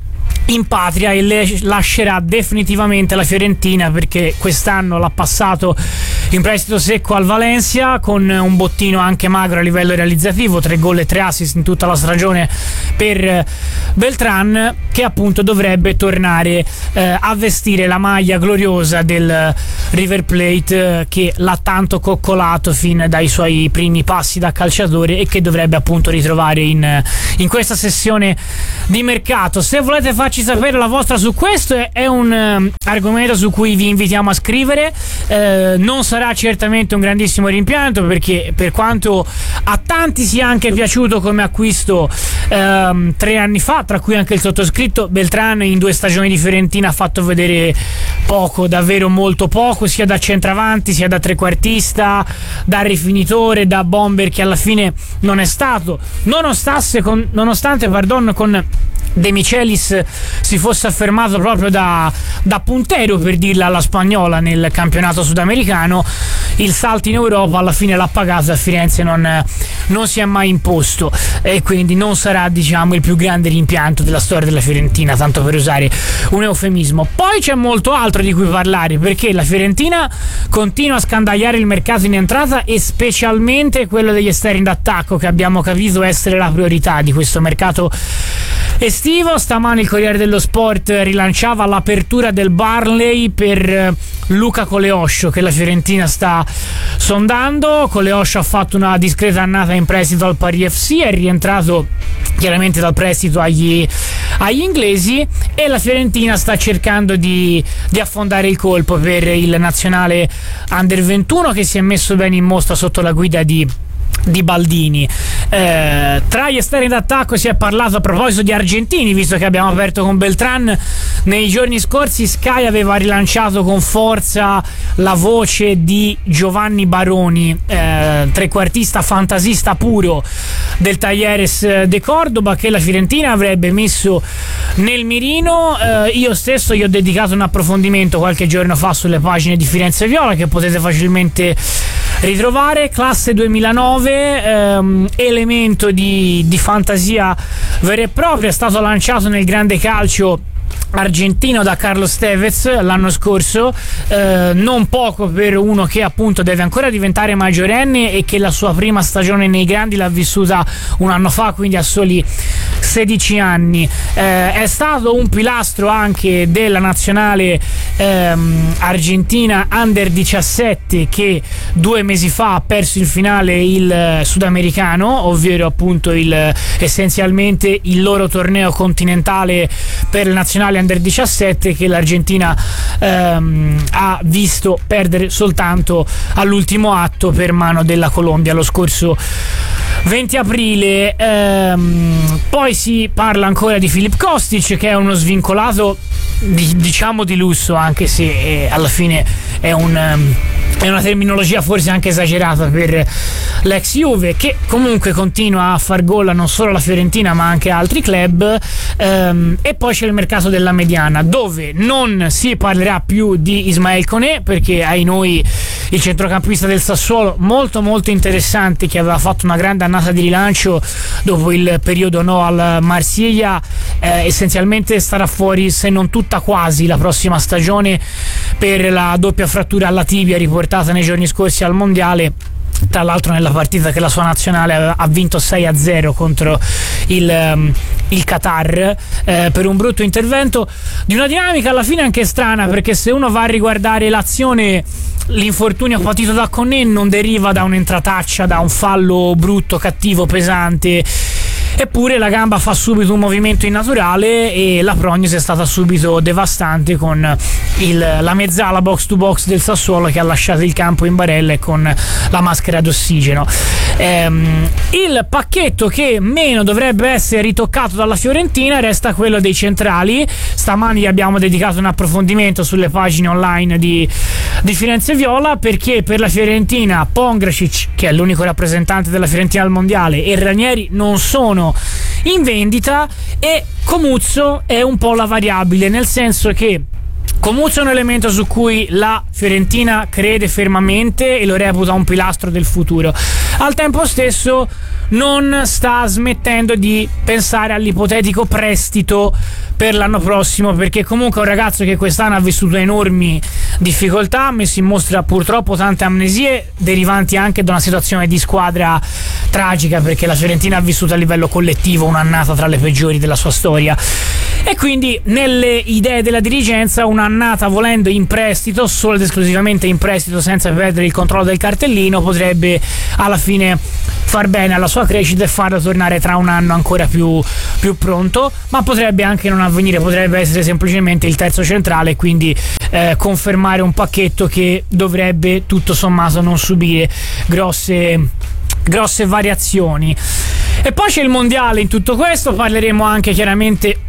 in patria e le lascerà definitivamente la Fiorentina, perché quest'anno l'ha passato in prestito secco al Valencia con un bottino anche magro a livello realizzativo, tre gol e tre assist in tutta la stagione per Beltrán, che appunto dovrebbe tornare eh, a vestire la maglia gloriosa del River Plate, eh, che l'ha tanto coccolato fin dai suoi primi passi da calciatore e che dovrebbe appunto ritrovare in, in questa sessione di mercato. Se volete farci sapere la vostra su questo, è un um, argomento su cui vi invitiamo a scrivere. Eh, non sarà certamente un grandissimo rimpianto, perché per quanto a tanti sia anche piaciuto come acquisto ehm, tre anni fa, tra cui anche il sottoscritto, Beltrán in due stagioni di Fiorentina ha fatto vedere poco, davvero molto poco, sia da centravanti sia da trequartista, da rifinitore, da bomber, che alla fine non è stato, nonostante con, nonostante pardon, con De Michelis si fosse affermato proprio da, da puntero, per dirla alla spagnola, nel campionato sudamericano. Il salto in Europa alla fine l'ha pagato, a Firenze non, non si è mai imposto, e quindi non sarà, diciamo, il più grande rimpianto della storia della Fiorentina, tanto per usare un eufemismo. Poi c'è molto altro di cui parlare, perché la Fiorentina continua a scandagliare il mercato in entrata, e specialmente quello degli esterni d'attacco, che abbiamo capito essere la priorità di questo mercato estivo. Stamani il Corriere dello Sport rilanciava l'apertura del Burnley per Luca Coleoscio, che la Fiorentina sta sondando. Coleoscio ha fatto una discreta annata in prestito al Paris F C, è rientrato chiaramente dal prestito agli, agli inglesi, e la Fiorentina sta cercando di, di affondare il colpo per il nazionale under ventuno, che si è messo bene in mostra sotto la guida di di Baldini. Eh, tra gli esterni d'attacco si è parlato, a proposito di argentini, visto che abbiamo aperto con Beltrán, nei giorni scorsi Sky aveva rilanciato con forza la voce di Giovanni Baroni, eh, trequartista fantasista puro del Talleres de Córdoba, che la Fiorentina avrebbe messo nel mirino. Eh, io stesso gli ho dedicato un approfondimento qualche giorno fa sulle pagine di Firenze Viola, che potete facilmente ritrovare. Classe duemilanove, ehm, elemento di, di fantasia vera e propria, è stato lanciato nel grande calcio argentino da Carlos Tevez l'anno scorso, eh, non poco per uno che appunto deve ancora diventare maggiorenne e che la sua prima stagione nei grandi l'ha vissuta un anno fa, quindi a soli sedici anni. Eh, è stato un pilastro anche della nazionale ehm, argentina under diciassette, che due mesi fa ha perso il finale il sudamericano, ovvero appunto il, essenzialmente il loro torneo continentale per le nazionali under diciassette, che l'Argentina ehm, ha visto perdere soltanto all'ultimo atto per mano della Colombia lo scorso venti aprile. Ehm, poi si parla ancora di Filip Kostic, che è uno svincolato di, diciamo di lusso, anche se eh, alla fine è un um, è una terminologia forse anche esagerata per l'ex Juve, che comunque continua a far gol non solo alla Fiorentina ma anche a altri club. Ehm, e poi c'è il mercato della mediana, dove non si parlerà più di Ismael Koné, perché ai noi il centrocampista del Sassuolo, molto molto interessante, che aveva fatto una grande annata di rilancio dopo il periodo no al Marsiglia, eh, essenzialmente starà fuori, se non tutta quasi, la prossima stagione per la doppia frattura alla tibia riportata nei giorni scorsi al mondiale, tra l'altro nella partita che la sua nazionale ha vinto sei a zero contro il, um, il Qatar, eh, per un brutto intervento di una dinamica alla fine anche strana, perché se uno va a riguardare l'azione, l'infortunio patito da Koné non deriva da un'entrataccia, da un fallo brutto, cattivo, pesante, eppure la gamba fa subito un movimento innaturale e la prognosi è stata subito devastante, con il, la mezzala box to box del Sassuolo che ha lasciato il campo in barella e con la maschera d'ossigeno. Ehm, il pacchetto che meno dovrebbe essere ritoccato dalla Fiorentina resta quello dei centrali. Stamani gli abbiamo dedicato un approfondimento sulle pagine online di, di Firenze Viola, perché per la Fiorentina Pongracic, che è l'unico rappresentante della Fiorentina al mondiale, e Ranieri non sono in vendita, e Comuzzo è un po' la variabile, nel senso che Comuzzo è un elemento su cui la Fiorentina crede fermamente e lo reputa un pilastro del futuro. Al tempo stesso non sta smettendo di pensare all'ipotetico prestito per l'anno prossimo, perché comunque è un ragazzo che quest'anno ha vissuto enormi difficoltà, ha messo in mostra purtroppo tante amnesie derivanti anche da una situazione di squadra tragica, perché la Fiorentina ha vissuto a livello collettivo un'annata tra le peggiori della sua storia, e quindi nelle idee della dirigenza un'annata volendo in prestito, solo ed esclusivamente in prestito, senza perdere il controllo del cartellino, potrebbe alla fine far bene alla sua crescita e farlo tornare tra un anno ancora più, più pronto, ma potrebbe anche non avvenire, potrebbe essere semplicemente il terzo centrale, quindi eh, confermare un pacchetto che dovrebbe tutto sommato non subire grosse, grosse variazioni. E poi c'è il mondiale in tutto questo, parleremo anche chiaramente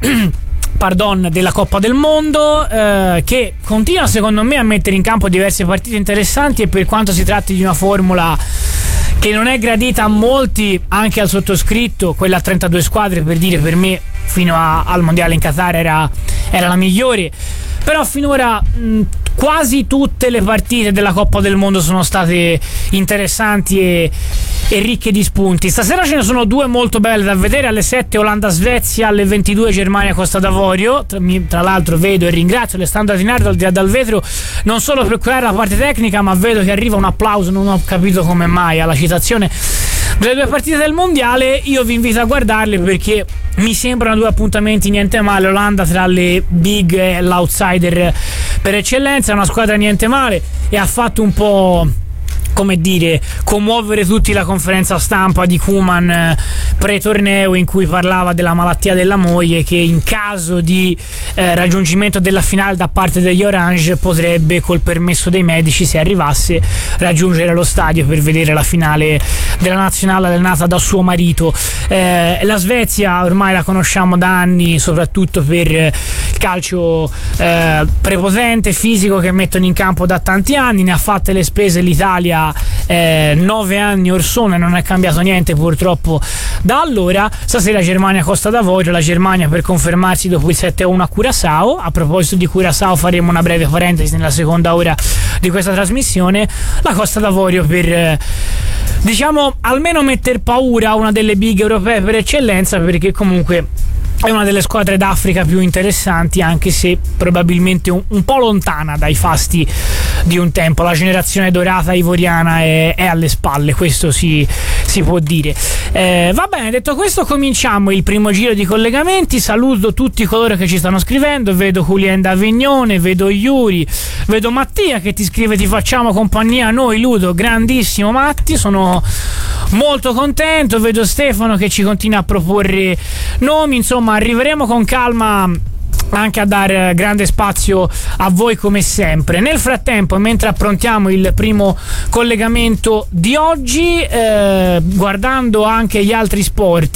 pardon, della Coppa del Mondo, eh, che continua secondo me a mettere in campo diverse partite interessanti, e per quanto si tratti di una formula che non è gradita a molti, anche al sottoscritto, quella a trentadue squadre, per dire, per me fino a, al mondiale in Qatar era, era la migliore, però finora mh, quasi tutte le partite della Coppa del Mondo sono state interessanti e, e ricche di spunti. Stasera ce ne sono due molto belle da vedere: alle sette Olanda-Svezia, alle ventidue Germania-Costa d'Avorio. Tra, tra l'altro vedo e ringrazio Alessandro Atinardo dal, dal vetro non solo per curare la parte tecnica, ma vedo che arriva un applauso, non ho capito come mai, alla citazione delle due partite del mondiale. Io vi invito a guardarle perché mi sembrano due appuntamenti niente male. Olanda tra le big e l'outsider per eccellenza, è una squadra niente male e ha fatto un po', come dire, commuovere tutti la conferenza stampa di Koeman pre-torneo, in cui parlava della malattia della moglie, che in caso di eh, raggiungimento della finale da parte degli Orange potrebbe, col permesso dei medici, se arrivasse, raggiungere lo stadio per vedere la finale della nazionale allenata da suo marito. Eh, la Svezia ormai la conosciamo da anni, soprattutto per il calcio eh, prepotente, fisico, che mettono in campo da tanti anni. Ne ha fatte le spese l'Italia eh, nove anni or sono e non è cambiato niente purtroppo da allora. Stasera Germania-Costa d'Avorio, la Germania per confermarsi dopo il sette a uno a Curaçao. A proposito di Curaçao faremo una breve parentesi nella seconda ora di questa trasmissione. La Costa d'Avorio per eh, diciamo almeno metter paura a una delle big europee per eccellenza, perché comunque è una delle squadre d'Africa più interessanti, anche se probabilmente un, un po' lontana dai fasti di un tempo. La generazione dorata ivoriana è, è alle spalle, questo si, si può dire. Eh, va bene, detto questo cominciamo il primo giro di collegamenti. Saluto tutti coloro che ci stanno scrivendo. Vedo Julien da Avignone, vedo Iuri, vedo Mattia che ti scrive: ti facciamo compagnia a noi, Ludo. Grandissimo Matti, sono molto contento. Vedo Stefano che ci continua a proporre nomi. Insomma, arriveremo con calma anche a dare grande spazio a voi come sempre. Nel frattempo, mentre approntiamo il primo collegamento di oggi, eh, guardando anche gli altri sport,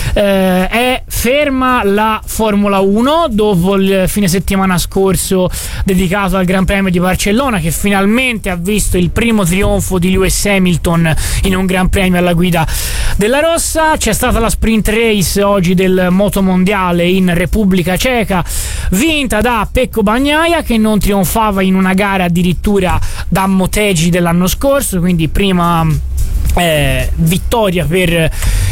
eh, è ferma la Formula uno dopo il fine settimana scorso dedicato al Gran Premio di Barcellona, che finalmente ha visto il primo trionfo di Lewis Hamilton in un Gran Premio alla guida della Rossa. C'è stata la sprint race oggi del motomondiale in Repubblica Ceca, vinta da Pecco Bagnaia, che non trionfava in una gara addirittura da Motegi dell'anno scorso, quindi prima eh, vittoria per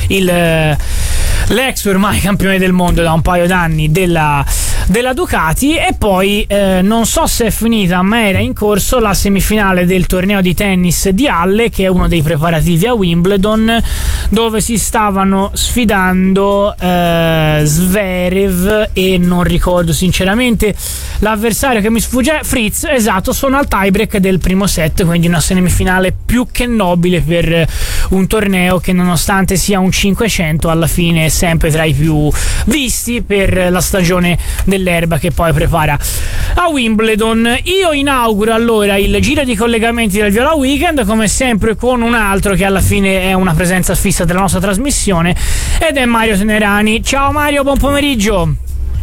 il l'ex ormai campione del mondo da un paio d'anni della, della Ducati. E poi eh, non so se è finita, ma era in corso la semifinale del torneo di tennis di Halle, che è uno dei preparativi a Wimbledon, dove si stavano sfidando eh, Zverev e non ricordo sinceramente l'avversario che mi sfugge, Fritz, esatto. Sono al tiebreak del primo set, quindi una semifinale più che nobile per un torneo che, nonostante sia un cinquecento, alla fine è sempre tra i più visti per la stagione dell'erba che poi prepara a Wimbledon. Io inauguro allora il giro di collegamenti del Viola Weekend, come sempre con un altro che alla fine è una presenza fissa della nostra trasmissione, ed è Mario Tenerani. Ciao Mario, buon pomeriggio.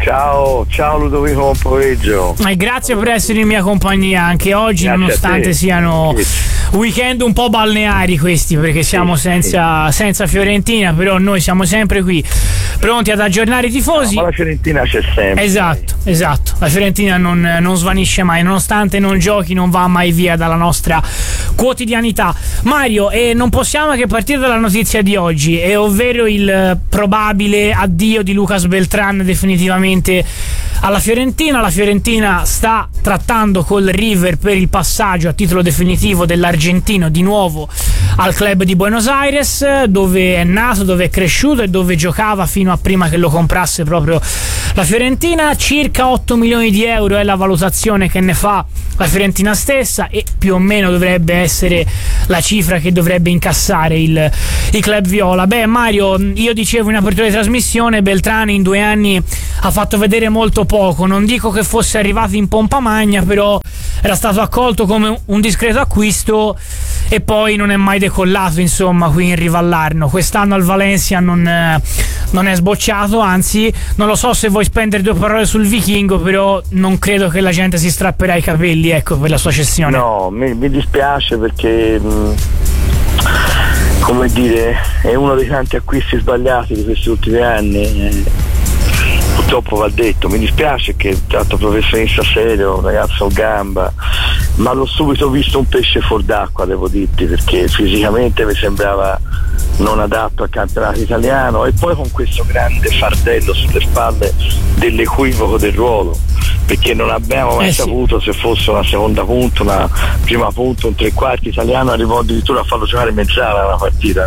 Ciao, ciao Ludovico, buon pomeriggio. E grazie per essere in mia compagnia anche oggi, Grazie nonostante siano weekend un po' balneari questi, perché siamo sì, senza, sì. senza Fiorentina, però noi siamo sempre qui pronti ad aggiornare i tifosi. No, ma la Fiorentina c'è sempre. Esatto, esatto. La Fiorentina non, non svanisce mai, nonostante non giochi, non va mai via dalla nostra quotidianità. Mario, e non possiamo che partire dalla notizia di oggi, e ovvero il probabile addio di Lucas Beltrán definitivamente alla Fiorentina. La Fiorentina sta trattando col River per il passaggio a titolo definitivo dell'argentino di nuovo al club di Buenos Aires, dove è nato, dove è cresciuto e dove giocava fino a prima che lo comprasse proprio la Fiorentina. Circa otto milioni di euro è la valutazione che ne fa la Fiorentina stessa, e più o meno dovrebbe essere la cifra che dovrebbe incassare il, il club viola. Beh, Mario, io dicevo in apertura di trasmissione, Beltrán in due anni ha fatto vedere molto poco. Non dico che fosse arrivato in pompa magna, però era stato accolto come un discreto acquisto e poi non è mai decollato, insomma, qui in riva all'Arno. Quest'anno al Valencia non, eh, non è sbocciato, anzi non lo so se vuoi spendere due parole sul vichingo, però non credo che la gente si strapperà i capelli, ecco, per la sua cessione. No, mi, mi dispiace perché mh, come dire, è uno dei tanti acquisti sbagliati di questi ultimi anni. eh. Purtroppo va detto, mi dispiace che tanto professionista serio, un ragazzo gamba, ma l'ho subito visto un pesce fuor d'acqua, devo dirti, perché fisicamente mi sembrava non adatto al campionato italiano, e poi con questo grande fardello sulle spalle dell'equivoco del ruolo, perché non abbiamo mai eh sì. saputo se fosse una seconda punta, una prima punta, un tre quarti italiano. Arrivò addirittura a farlo giocare mezz'ora una partita,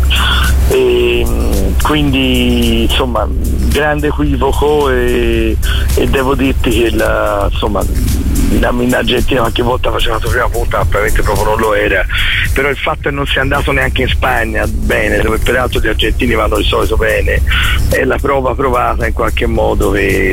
e quindi insomma grande equivoco, e, e devo dirti che la, insomma in Argentina qualche volta faceva la prima punta, ma probabilmente proprio non lo era. Però il fatto che non sia andato neanche in Spagna bene, dove peraltro gli argentini vanno di solito bene, è la prova provata in qualche modo che,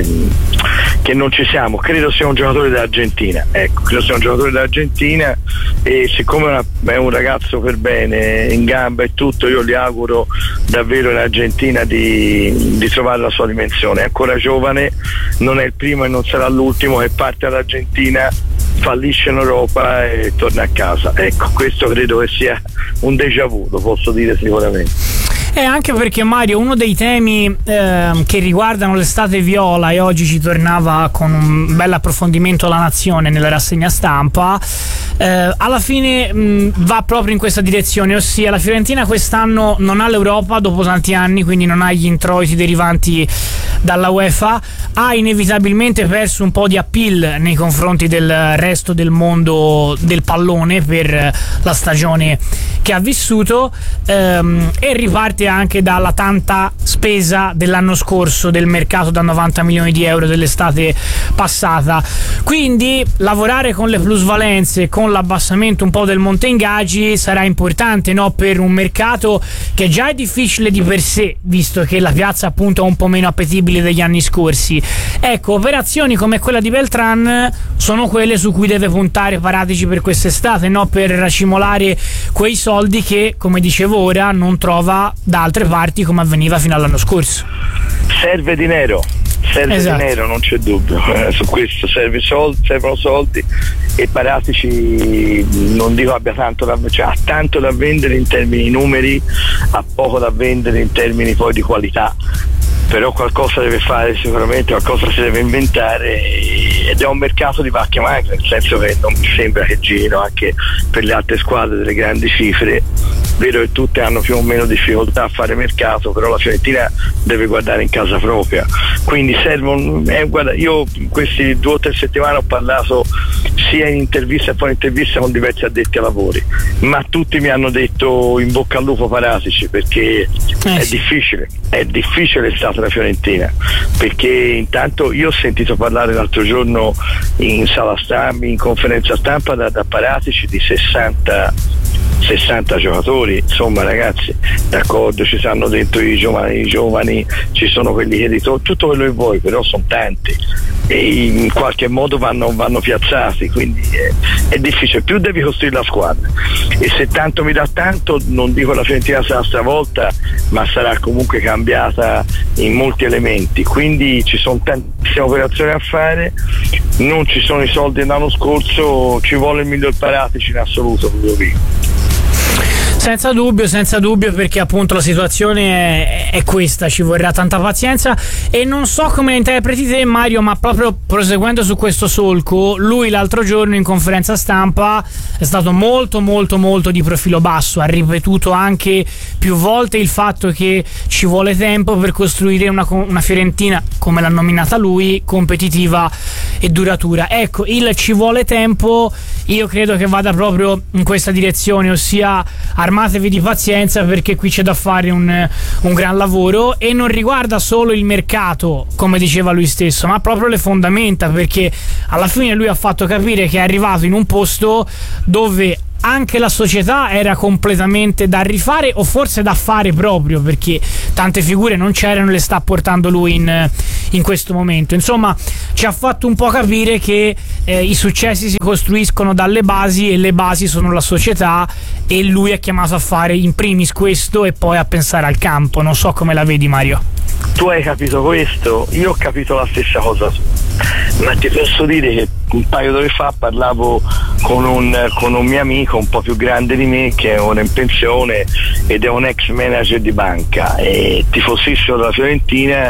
che non ci siamo. Credo sia un giocatore dell'Argentina, ecco, credo sia un giocatore dell'Argentina, e siccome è un ragazzo per bene, in gamba e tutto, io gli auguro davvero in Argentina di, di trovare la sua dimensione. È ancora giovane, non è il primo e non sarà l'ultimo che parte all'Argentina, fallisce in Europa e torna a casa. Ecco, questo credo che sia un déjà vu, lo posso dire sicuramente. E anche perché, Mario, uno dei temi eh, che riguardano l'estate viola, e oggi ci tornava con un bel approfondimento La Nazione nella rassegna stampa, eh, alla fine mh, va proprio in questa direzione, ossia la Fiorentina quest'anno non ha l'Europa dopo tanti anni, quindi non ha gli introiti derivanti dalla UEFA, ha inevitabilmente perso un po' di appeal nei confronti del resto del mondo del pallone per la stagione che ha vissuto, ehm, e riparte anche dalla tanta spesa dell'anno scorso, del mercato da novanta milioni di euro dell'estate passata. Quindi lavorare con le plusvalenze, con l'abbassamento un po' del monte ingaggi sarà importante, no? Per un mercato che già è difficile di per sé, visto che la piazza appunto è un po' meno appetibile degli anni scorsi. Ecco, operazioni come quella di Beltrán sono quelle su cui deve puntare Paratici per quest'estate, no? Per racimolare quei soldi che, come dicevo ora, non trova da altre parti come avveniva fino all'anno scorso. Serve dinero, serve esatto. dinero, non c'è dubbio, eh, su questo serve soldi, servono soldi, e Paratici non dico abbia tanto da, cioè, ha tanto da vendere in termini numeri, ha poco da vendere in termini poi di qualità. Però qualcosa deve fare sicuramente, qualcosa si deve inventare, ed è un mercato di vacche magre, nel senso che non mi sembra che girino anche per le altre squadre delle grandi cifre. Vero che tutte hanno più o meno difficoltà a fare mercato, però la Fiorentina deve guardare in casa propria, quindi servono, eh, guarda, io questi due o tre settimane ho parlato sia in intervista e poi in intervista con diversi addetti ai lavori, ma tutti mi hanno detto in bocca al lupo Paratici, perché eh, è sì. difficile, è difficile stata la Fiorentina, perché intanto io ho sentito parlare l'altro giorno in sala stampa, in conferenza stampa da, da Paratici di sessanta sessanta giocatori, insomma ragazzi, d'accordo, ci stanno dentro i giovani, i giovani ci sono quelli che ritornano, tutto quello che vuoi, però sono tanti, e in qualche modo vanno, vanno piazzati, quindi è, è difficile, più devi costruire la squadra, e se tanto mi dà tanto, non dico la Fiorentina sarà stravolta, ma sarà comunque cambiata in molti elementi, quindi ci sono tantissime operazioni a fare, non ci sono i soldi dell'anno scorso, ci vuole il miglior Paratici in assoluto, proprio qui. Senza dubbio, senza dubbio, perché appunto la situazione è, è questa, ci vorrà tanta pazienza, e non so come la interpreti te, Mario, ma proprio proseguendo su questo solco, lui l'altro giorno in conferenza stampa è stato molto molto molto di profilo basso, ha ripetuto anche più volte il fatto che ci vuole tempo per costruire una, una Fiorentina, come l'ha nominata lui, competitiva e duratura. Ecco, il ci vuole tempo io credo che vada proprio in questa direzione, ossia armatevi di pazienza, perché qui c'è da fare un, un gran lavoro, e non riguarda solo il mercato, come diceva lui stesso, ma proprio le fondamenta, perché alla fine lui ha fatto capire che è arrivato in un posto dove anche la società era completamente da rifare, o forse da fare proprio, perché tante figure non c'erano, le sta portando lui in, in questo momento. Insomma, ci ha fatto un po' capire che eh, i successi si costruiscono dalle basi, e le basi sono la società, e lui è chiamato a fare in primis questo e poi a pensare al campo. Non so come la vedi, Mario. Tu hai capito questo, io ho capito la stessa cosa tu, ma ti posso dire che un paio d'ore fa parlavo con un, con un mio amico un po' più grande di me, che è ora in pensione ed è un ex manager di banca e tifosissimo della Fiorentina,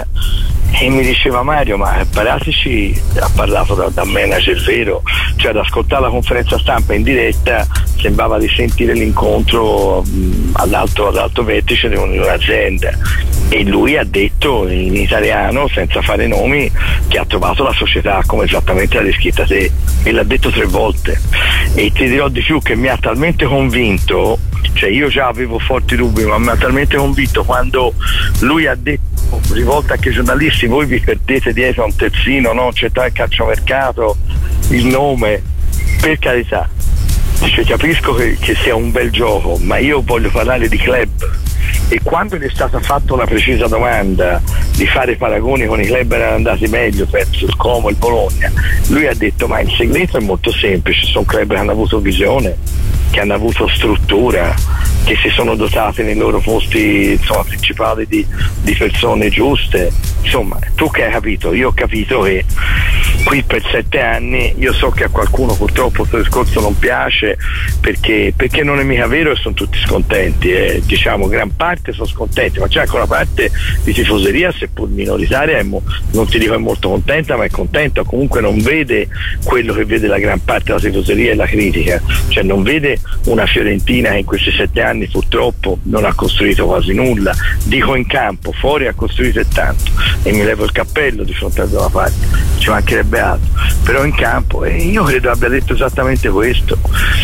e mi diceva: Mario, ma Paratici ha parlato da, da manager vero, cioè ad ascoltare la conferenza stampa in diretta sembrava di sentire l'incontro mh, all'alto, all'alto vertice di un'azienda, e lui ha detto in italiano, senza fare nomi, che ha trovato la società come esattamente l'ha descritta te, e l'ha detto tre volte, e ti dirò di più che mi ha talmente convinto, cioè io già avevo forti dubbi, ma mi ha talmente convinto quando lui ha detto, rivolta anche ai giornalisti: voi vi perdete dietro a un terzino, no? C'è il calciomercato, il nome, per carità, dice, capisco che, che sia un bel gioco, ma io voglio parlare di club. E quando gli è stata fatta una precisa domanda di fare paragoni con i club erano andati meglio, perso il Como, il Bologna, lui ha detto: ma il segreto è molto semplice, sono club che hanno avuto visione, che hanno avuto struttura, che si sono dotati nei loro posti, insomma, principali di, di persone giuste. Insomma, tu che hai capito, io ho capito che qui per sette anni, io so che a qualcuno purtroppo questo discorso non piace, perché, perché non è mica vero, e sono tutti scontenti, eh. Diciamo gran parte sono scontenti, ma c'è anche una parte di tifoseria, seppur minoritaria, mo, non ti dico è molto contenta, ma è contenta, comunque non vede quello che vede la gran parte della tifoseria e la critica, cioè non vede una Fiorentina che in questi sette anni purtroppo non ha costruito quasi nulla, dico in campo, fuori ha costruito e tanto, e mi levo il cappello di fronte ad una parte, ci mancherebbe altro, però in campo, e io credo abbia detto esattamente questo,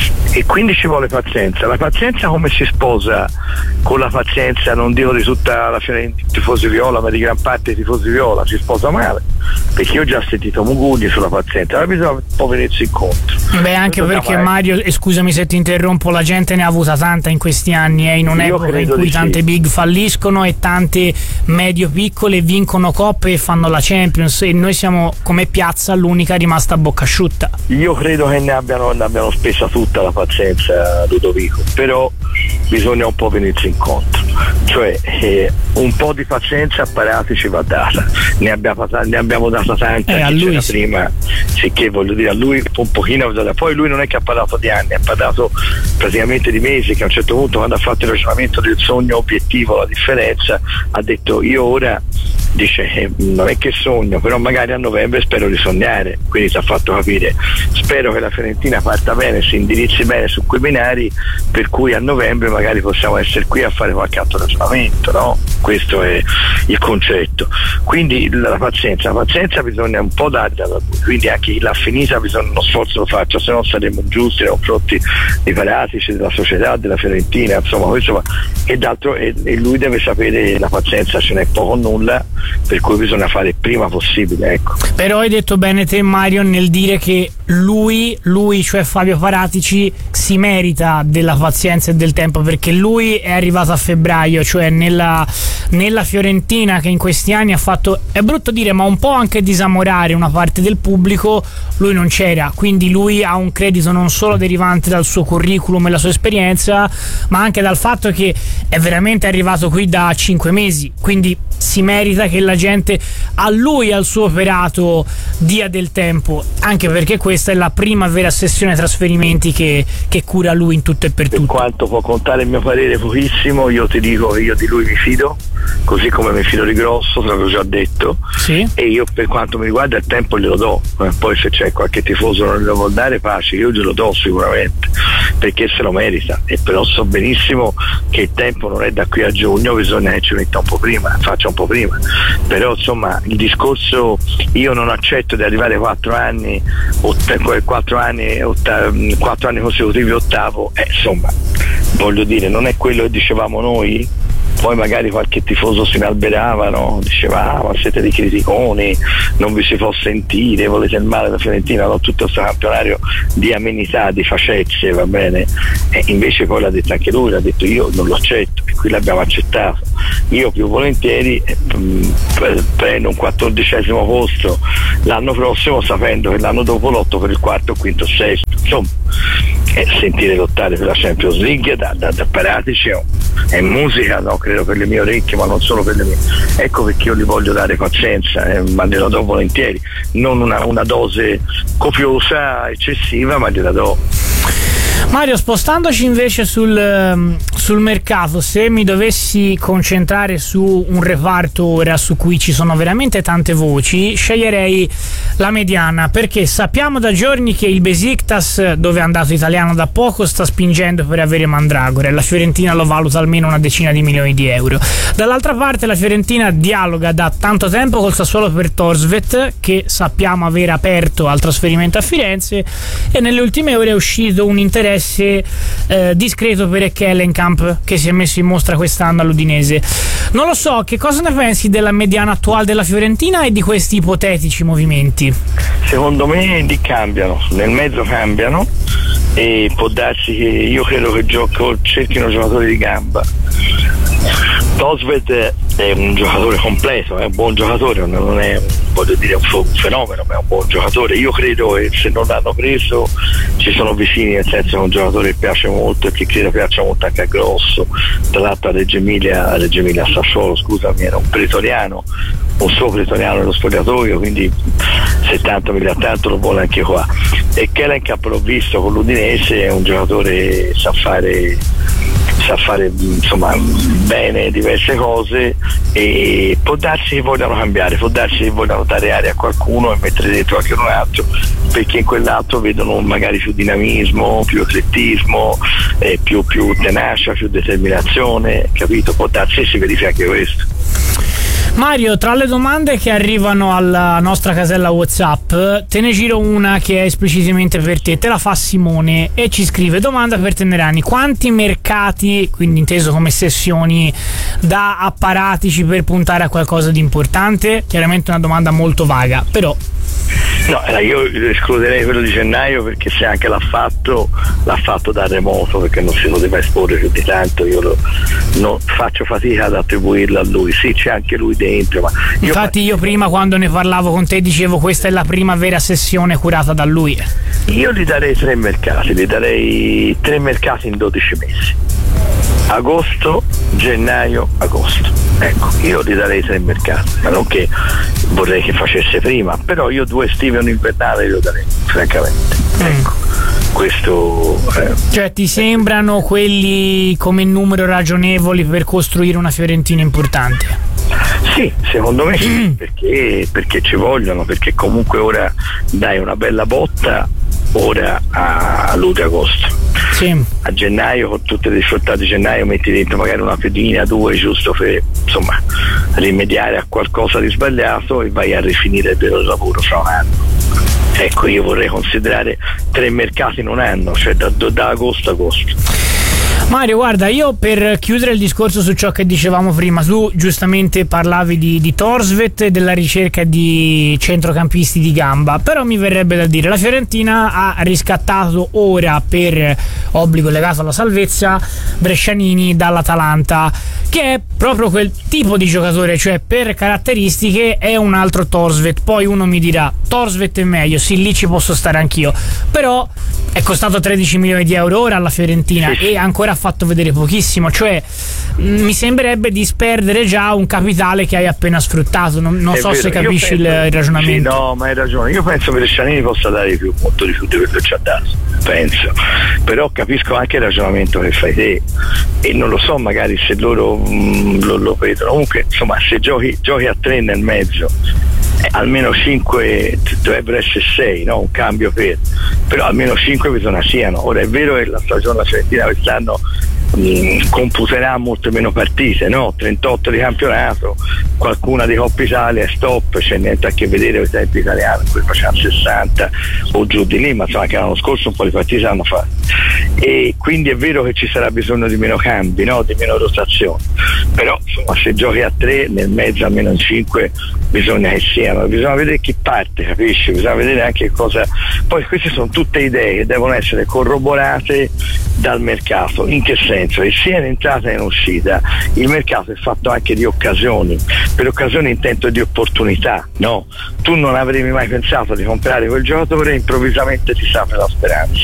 e quindi ci vuole pazienza. La pazienza come si sposa con la pazienza, non dico di tutta la Fiorentina tifosi viola, ma di gran parte dei tifosi viola, si sposa male, perché io ho già sentito mugugni sulla pazienza, ma bisogna un po' venirsi incontro. Beh, anche bisogna perché fare... Mario, e scusami se ti interrompo, la gente ne ha avuta tanta in questi anni, eh, in un'epoca in cui tante sì. big falliscono e tante medio piccole vincono coppe e fanno la Champions, e noi siamo come piazza l'unica rimasta a bocca asciutta. Io credo che ne abbiano, ne abbiano spesa tutta la pazienza, Ludovico, però bisogna un po' venirsi incontro, cioè eh, un po' di pazienza a Paratici va data, ne abbiamo, ne abbiamo data tanta, eh, a lui sì. prima, sicché voglio dire, a lui un pochino, poi lui non è che ha parlato di anni, ha parlato praticamente di mesi, che a un certo punto, quando ha fatto il ragionamento del sogno obiettivo, la differenza, ha detto: io ora, dice, eh, non è che sogno, però magari a novembre spero di sognare, quindi ti ha fatto capire, spero che la Fiorentina parta bene, si indirizzi bene su quei binari, per cui a novembre magari possiamo essere qui a fare qualche altro ragionamento, no? Questo è il concetto. Quindi la pazienza, la pazienza bisogna un po' darla da lui, quindi anche chi l'ha finita bisogna uno sforzo lo faccia, se no saremo giusti nei confronti dei Paratici, della società, della Fiorentina, insomma questo va. E d'altro e, e lui deve sapere la pazienza ce n'è poco o nulla, per cui bisogna fare il prima possibile, ecco. Però hai detto bene te, Mario, nel dire che lui, lui cioè Fabio Paratici, si merita della pazienza e del tempo, perché lui è arrivato a febbraio, cioè nella nella Fiorentina, che in questi anni ha fatto, è brutto dire, ma un po' anche disamorare una parte del pubblico, lui non c'era, quindi lui ha un credito non solo derivante dal suo curriculum e la sua esperienza, ma anche dal fatto che è veramente arrivato qui da cinque mesi, quindi si merita che la gente a lui e al suo operato dia del tempo, anche perché questa è la prima vera sessione trasferimenti che, che cura lui in tutto e per tutto. Per quanto può contare il mio parere pochissimo, io ti dico che io di lui mi fido, così come mi fido di Grosso, te l'avevo già detto, sì. E io per quanto mi riguarda il tempo glielo do, poi se c'è qualche tifoso non glielo vuol dare, pace, io glielo do sicuramente, perché se lo merita, e però so benissimo che il tempo non è da qui a giugno, bisogna che ci metta un po' prima, faccia un po' prima, però insomma il discorso, io non accetto di arrivare quattro anni quattro anni quattro anni consecutivi ottavo, eh, insomma voglio dire, non è quello che dicevamo noi. Poi magari qualche tifoso si inalberava, no? Diceva ah, ma siete dei criticoni, non vi si può sentire, volete il male della Fiorentina, no? Tutto questo campionario di amenità, di facezze, va bene, e invece poi l'ha detto anche lui, l'ha detto io non lo accetto, e qui l'abbiamo accettato, io più volentieri eh, prendo un quattordicesimo posto l'anno prossimo, sapendo che l'anno dopo lotto per il quarto, quinto, sesto, insomma, e sentire lottare per la Champions League da, da, da Paratici è, è musica, no? Credo per le mie orecchie, ma non solo per le mie. Ecco perché io gli voglio dare pazienza, eh, ma gliela do volentieri, non una, una dose copiosa, eccessiva, ma gliela do. Mario, spostandoci invece sul, sul mercato, se mi dovessi concentrare su un reparto ora su cui ci sono veramente tante voci, sceglierei la mediana, perché sappiamo da giorni che il Besiktas, dove è andato Italiano da poco, sta spingendo per avere Mandragora, e la Fiorentina lo valuta almeno una decina di milioni di euro. Dall'altra parte la Fiorentina dialoga da tanto tempo col Sassuolo per Torsvet, che sappiamo aver aperto al trasferimento a Firenze, e nelle ultime ore è uscito un interesse eh, discreto per Ekkelenkamp, che si è messo in mostra quest'anno all'Udinese. Non lo so, che cosa ne pensi della mediana attuale della Fiorentina e di questi ipotetici movimenti? Secondo me li cambiano, nel mezzo cambiano, e può darsi che io credo che gioco, cerchino giocatori di gamba. Torsvet è un giocatore completo, è un buon giocatore, non è, voglio dire, un fenomeno, ma è un buon giocatore. Io credo che se non l'hanno preso ci sono vicini, nel senso che è un giocatore che piace molto e che credo piaccia molto anche a Grosso. Tra l'altro a Reggio Emilia, a Reggio Emilia a Sassuolo, scusami, era un pretoriano, un suo pretoriano nello spogliatoio, quindi settanta milioni tanto lo vuole anche qua. E Ekkelenkamp l'ho visto con l'Udinese, è un giocatore che sa fare sa fare insomma bene diverse cose, e può darsi che vogliano cambiare, può darsi che vogliano dare aria a qualcuno e mettere dentro anche un altro, perché in quell'altro vedono magari più dinamismo, più eclettismo, eh, più, più tenacia, più determinazione, capito? Può darsi che si verifica anche questo. Mario, tra le domande che arrivano alla nostra casella WhatsApp, te ne giro una che è esplicitamente per te. Te la fa Simone e ci scrive: domanda per Tenerani: quanti mercati, quindi inteso come sessioni, da apparatici per puntare a qualcosa di importante? Chiaramente una domanda molto vaga, però. No, io escluderei quello di gennaio, perché se anche l'ha fatto l'ha fatto da remoto, perché non si poteva esporre più di tanto. Io lo, no, faccio fatica ad attribuirlo a lui. Sì, c'è anche lui dentro, ma io infatti io prima, quando ne parlavo con te, dicevo questa è la prima vera sessione curata da lui. Io gli darei tre mercati, gli darei tre mercati in dodici mesi: agosto, gennaio, agosto. Ecco, io gli darei tre mercati, ma non che vorrei che facesse prima, però io due estive e un invernale glielo darei, francamente. Ecco, questo eh. Cioè ti sembrano quelli come numero ragionevoli per costruire una Fiorentina importante? Sì, secondo me sì, perché, perché ci vogliono, perché comunque ora dai una bella botta ora a luglio-agosto. Sì. A gennaio, con tutte le difficoltà di gennaio, metti dentro magari una pedina, due, giusto per insomma rimediare a qualcosa di sbagliato, e vai a rifinire il vero lavoro fra un anno. Ecco, io vorrei considerare tre mercati in un anno, cioè da, da agosto a agosto. Mario, guarda, io per chiudere il discorso su ciò che dicevamo prima, tu giustamente parlavi di, di Thorstvedt e della ricerca di centrocampisti di gamba, però mi verrebbe da dire, la Fiorentina ha riscattato ora per obbligo legato alla salvezza Brescianini dall'Atalanta, che è proprio quel tipo di giocatore, cioè per caratteristiche è un altro Thorstvedt. Poi uno mi dirà Thorstvedt è meglio, sì, lì ci posso stare anch'io, però è costato tredici milioni di euro ora alla Fiorentina e ancora ha fatto vedere pochissimo, cioè mh, mi sembrerebbe disperdere già un capitale che hai appena sfruttato. Non, non so vero, se capisci penso, il, il ragionamento. Sì, no, ma hai ragione, io penso che Brescianini possa dare di più, molto di più di quello che ci ha dato, penso, però capisco anche il ragionamento che fai te e non lo so magari se loro mh, lo, lo vedono. Comunque insomma, se giochi, giochi a tre nel mezzo, eh, almeno cinque dovrebbero essere sei, no? Un cambio per, però almeno cinque bisogna siano. Ora è vero che la stagione della Fiorentina quest'anno mh, computerà molte meno partite, no? trentotto di campionato, qualcuna di Coppa Italia, stop, c'è niente a che vedere con i tempi italiani, poi facciamo sessanta o giù di lì, ma insomma anche l'anno scorso un po' di partite hanno fatto, e quindi è vero che ci sarà bisogno di meno cambi, no? Di meno rotazione, però insomma se giochi a tre nel mezzo almeno in cinque bisogna che siano, bisogna vedere chi parte, capisci? Bisogna vedere anche cosa, poi queste sono tutte idee che devono essere corroborate dal mercato. In che senso? Che sia in entrata e in uscita il mercato è fatto anche di occasioni, per occasioni intendo di opportunità, no? Tu non avresti mai pensato di comprare quel giocatore e improvvisamente ti si apre la speranza.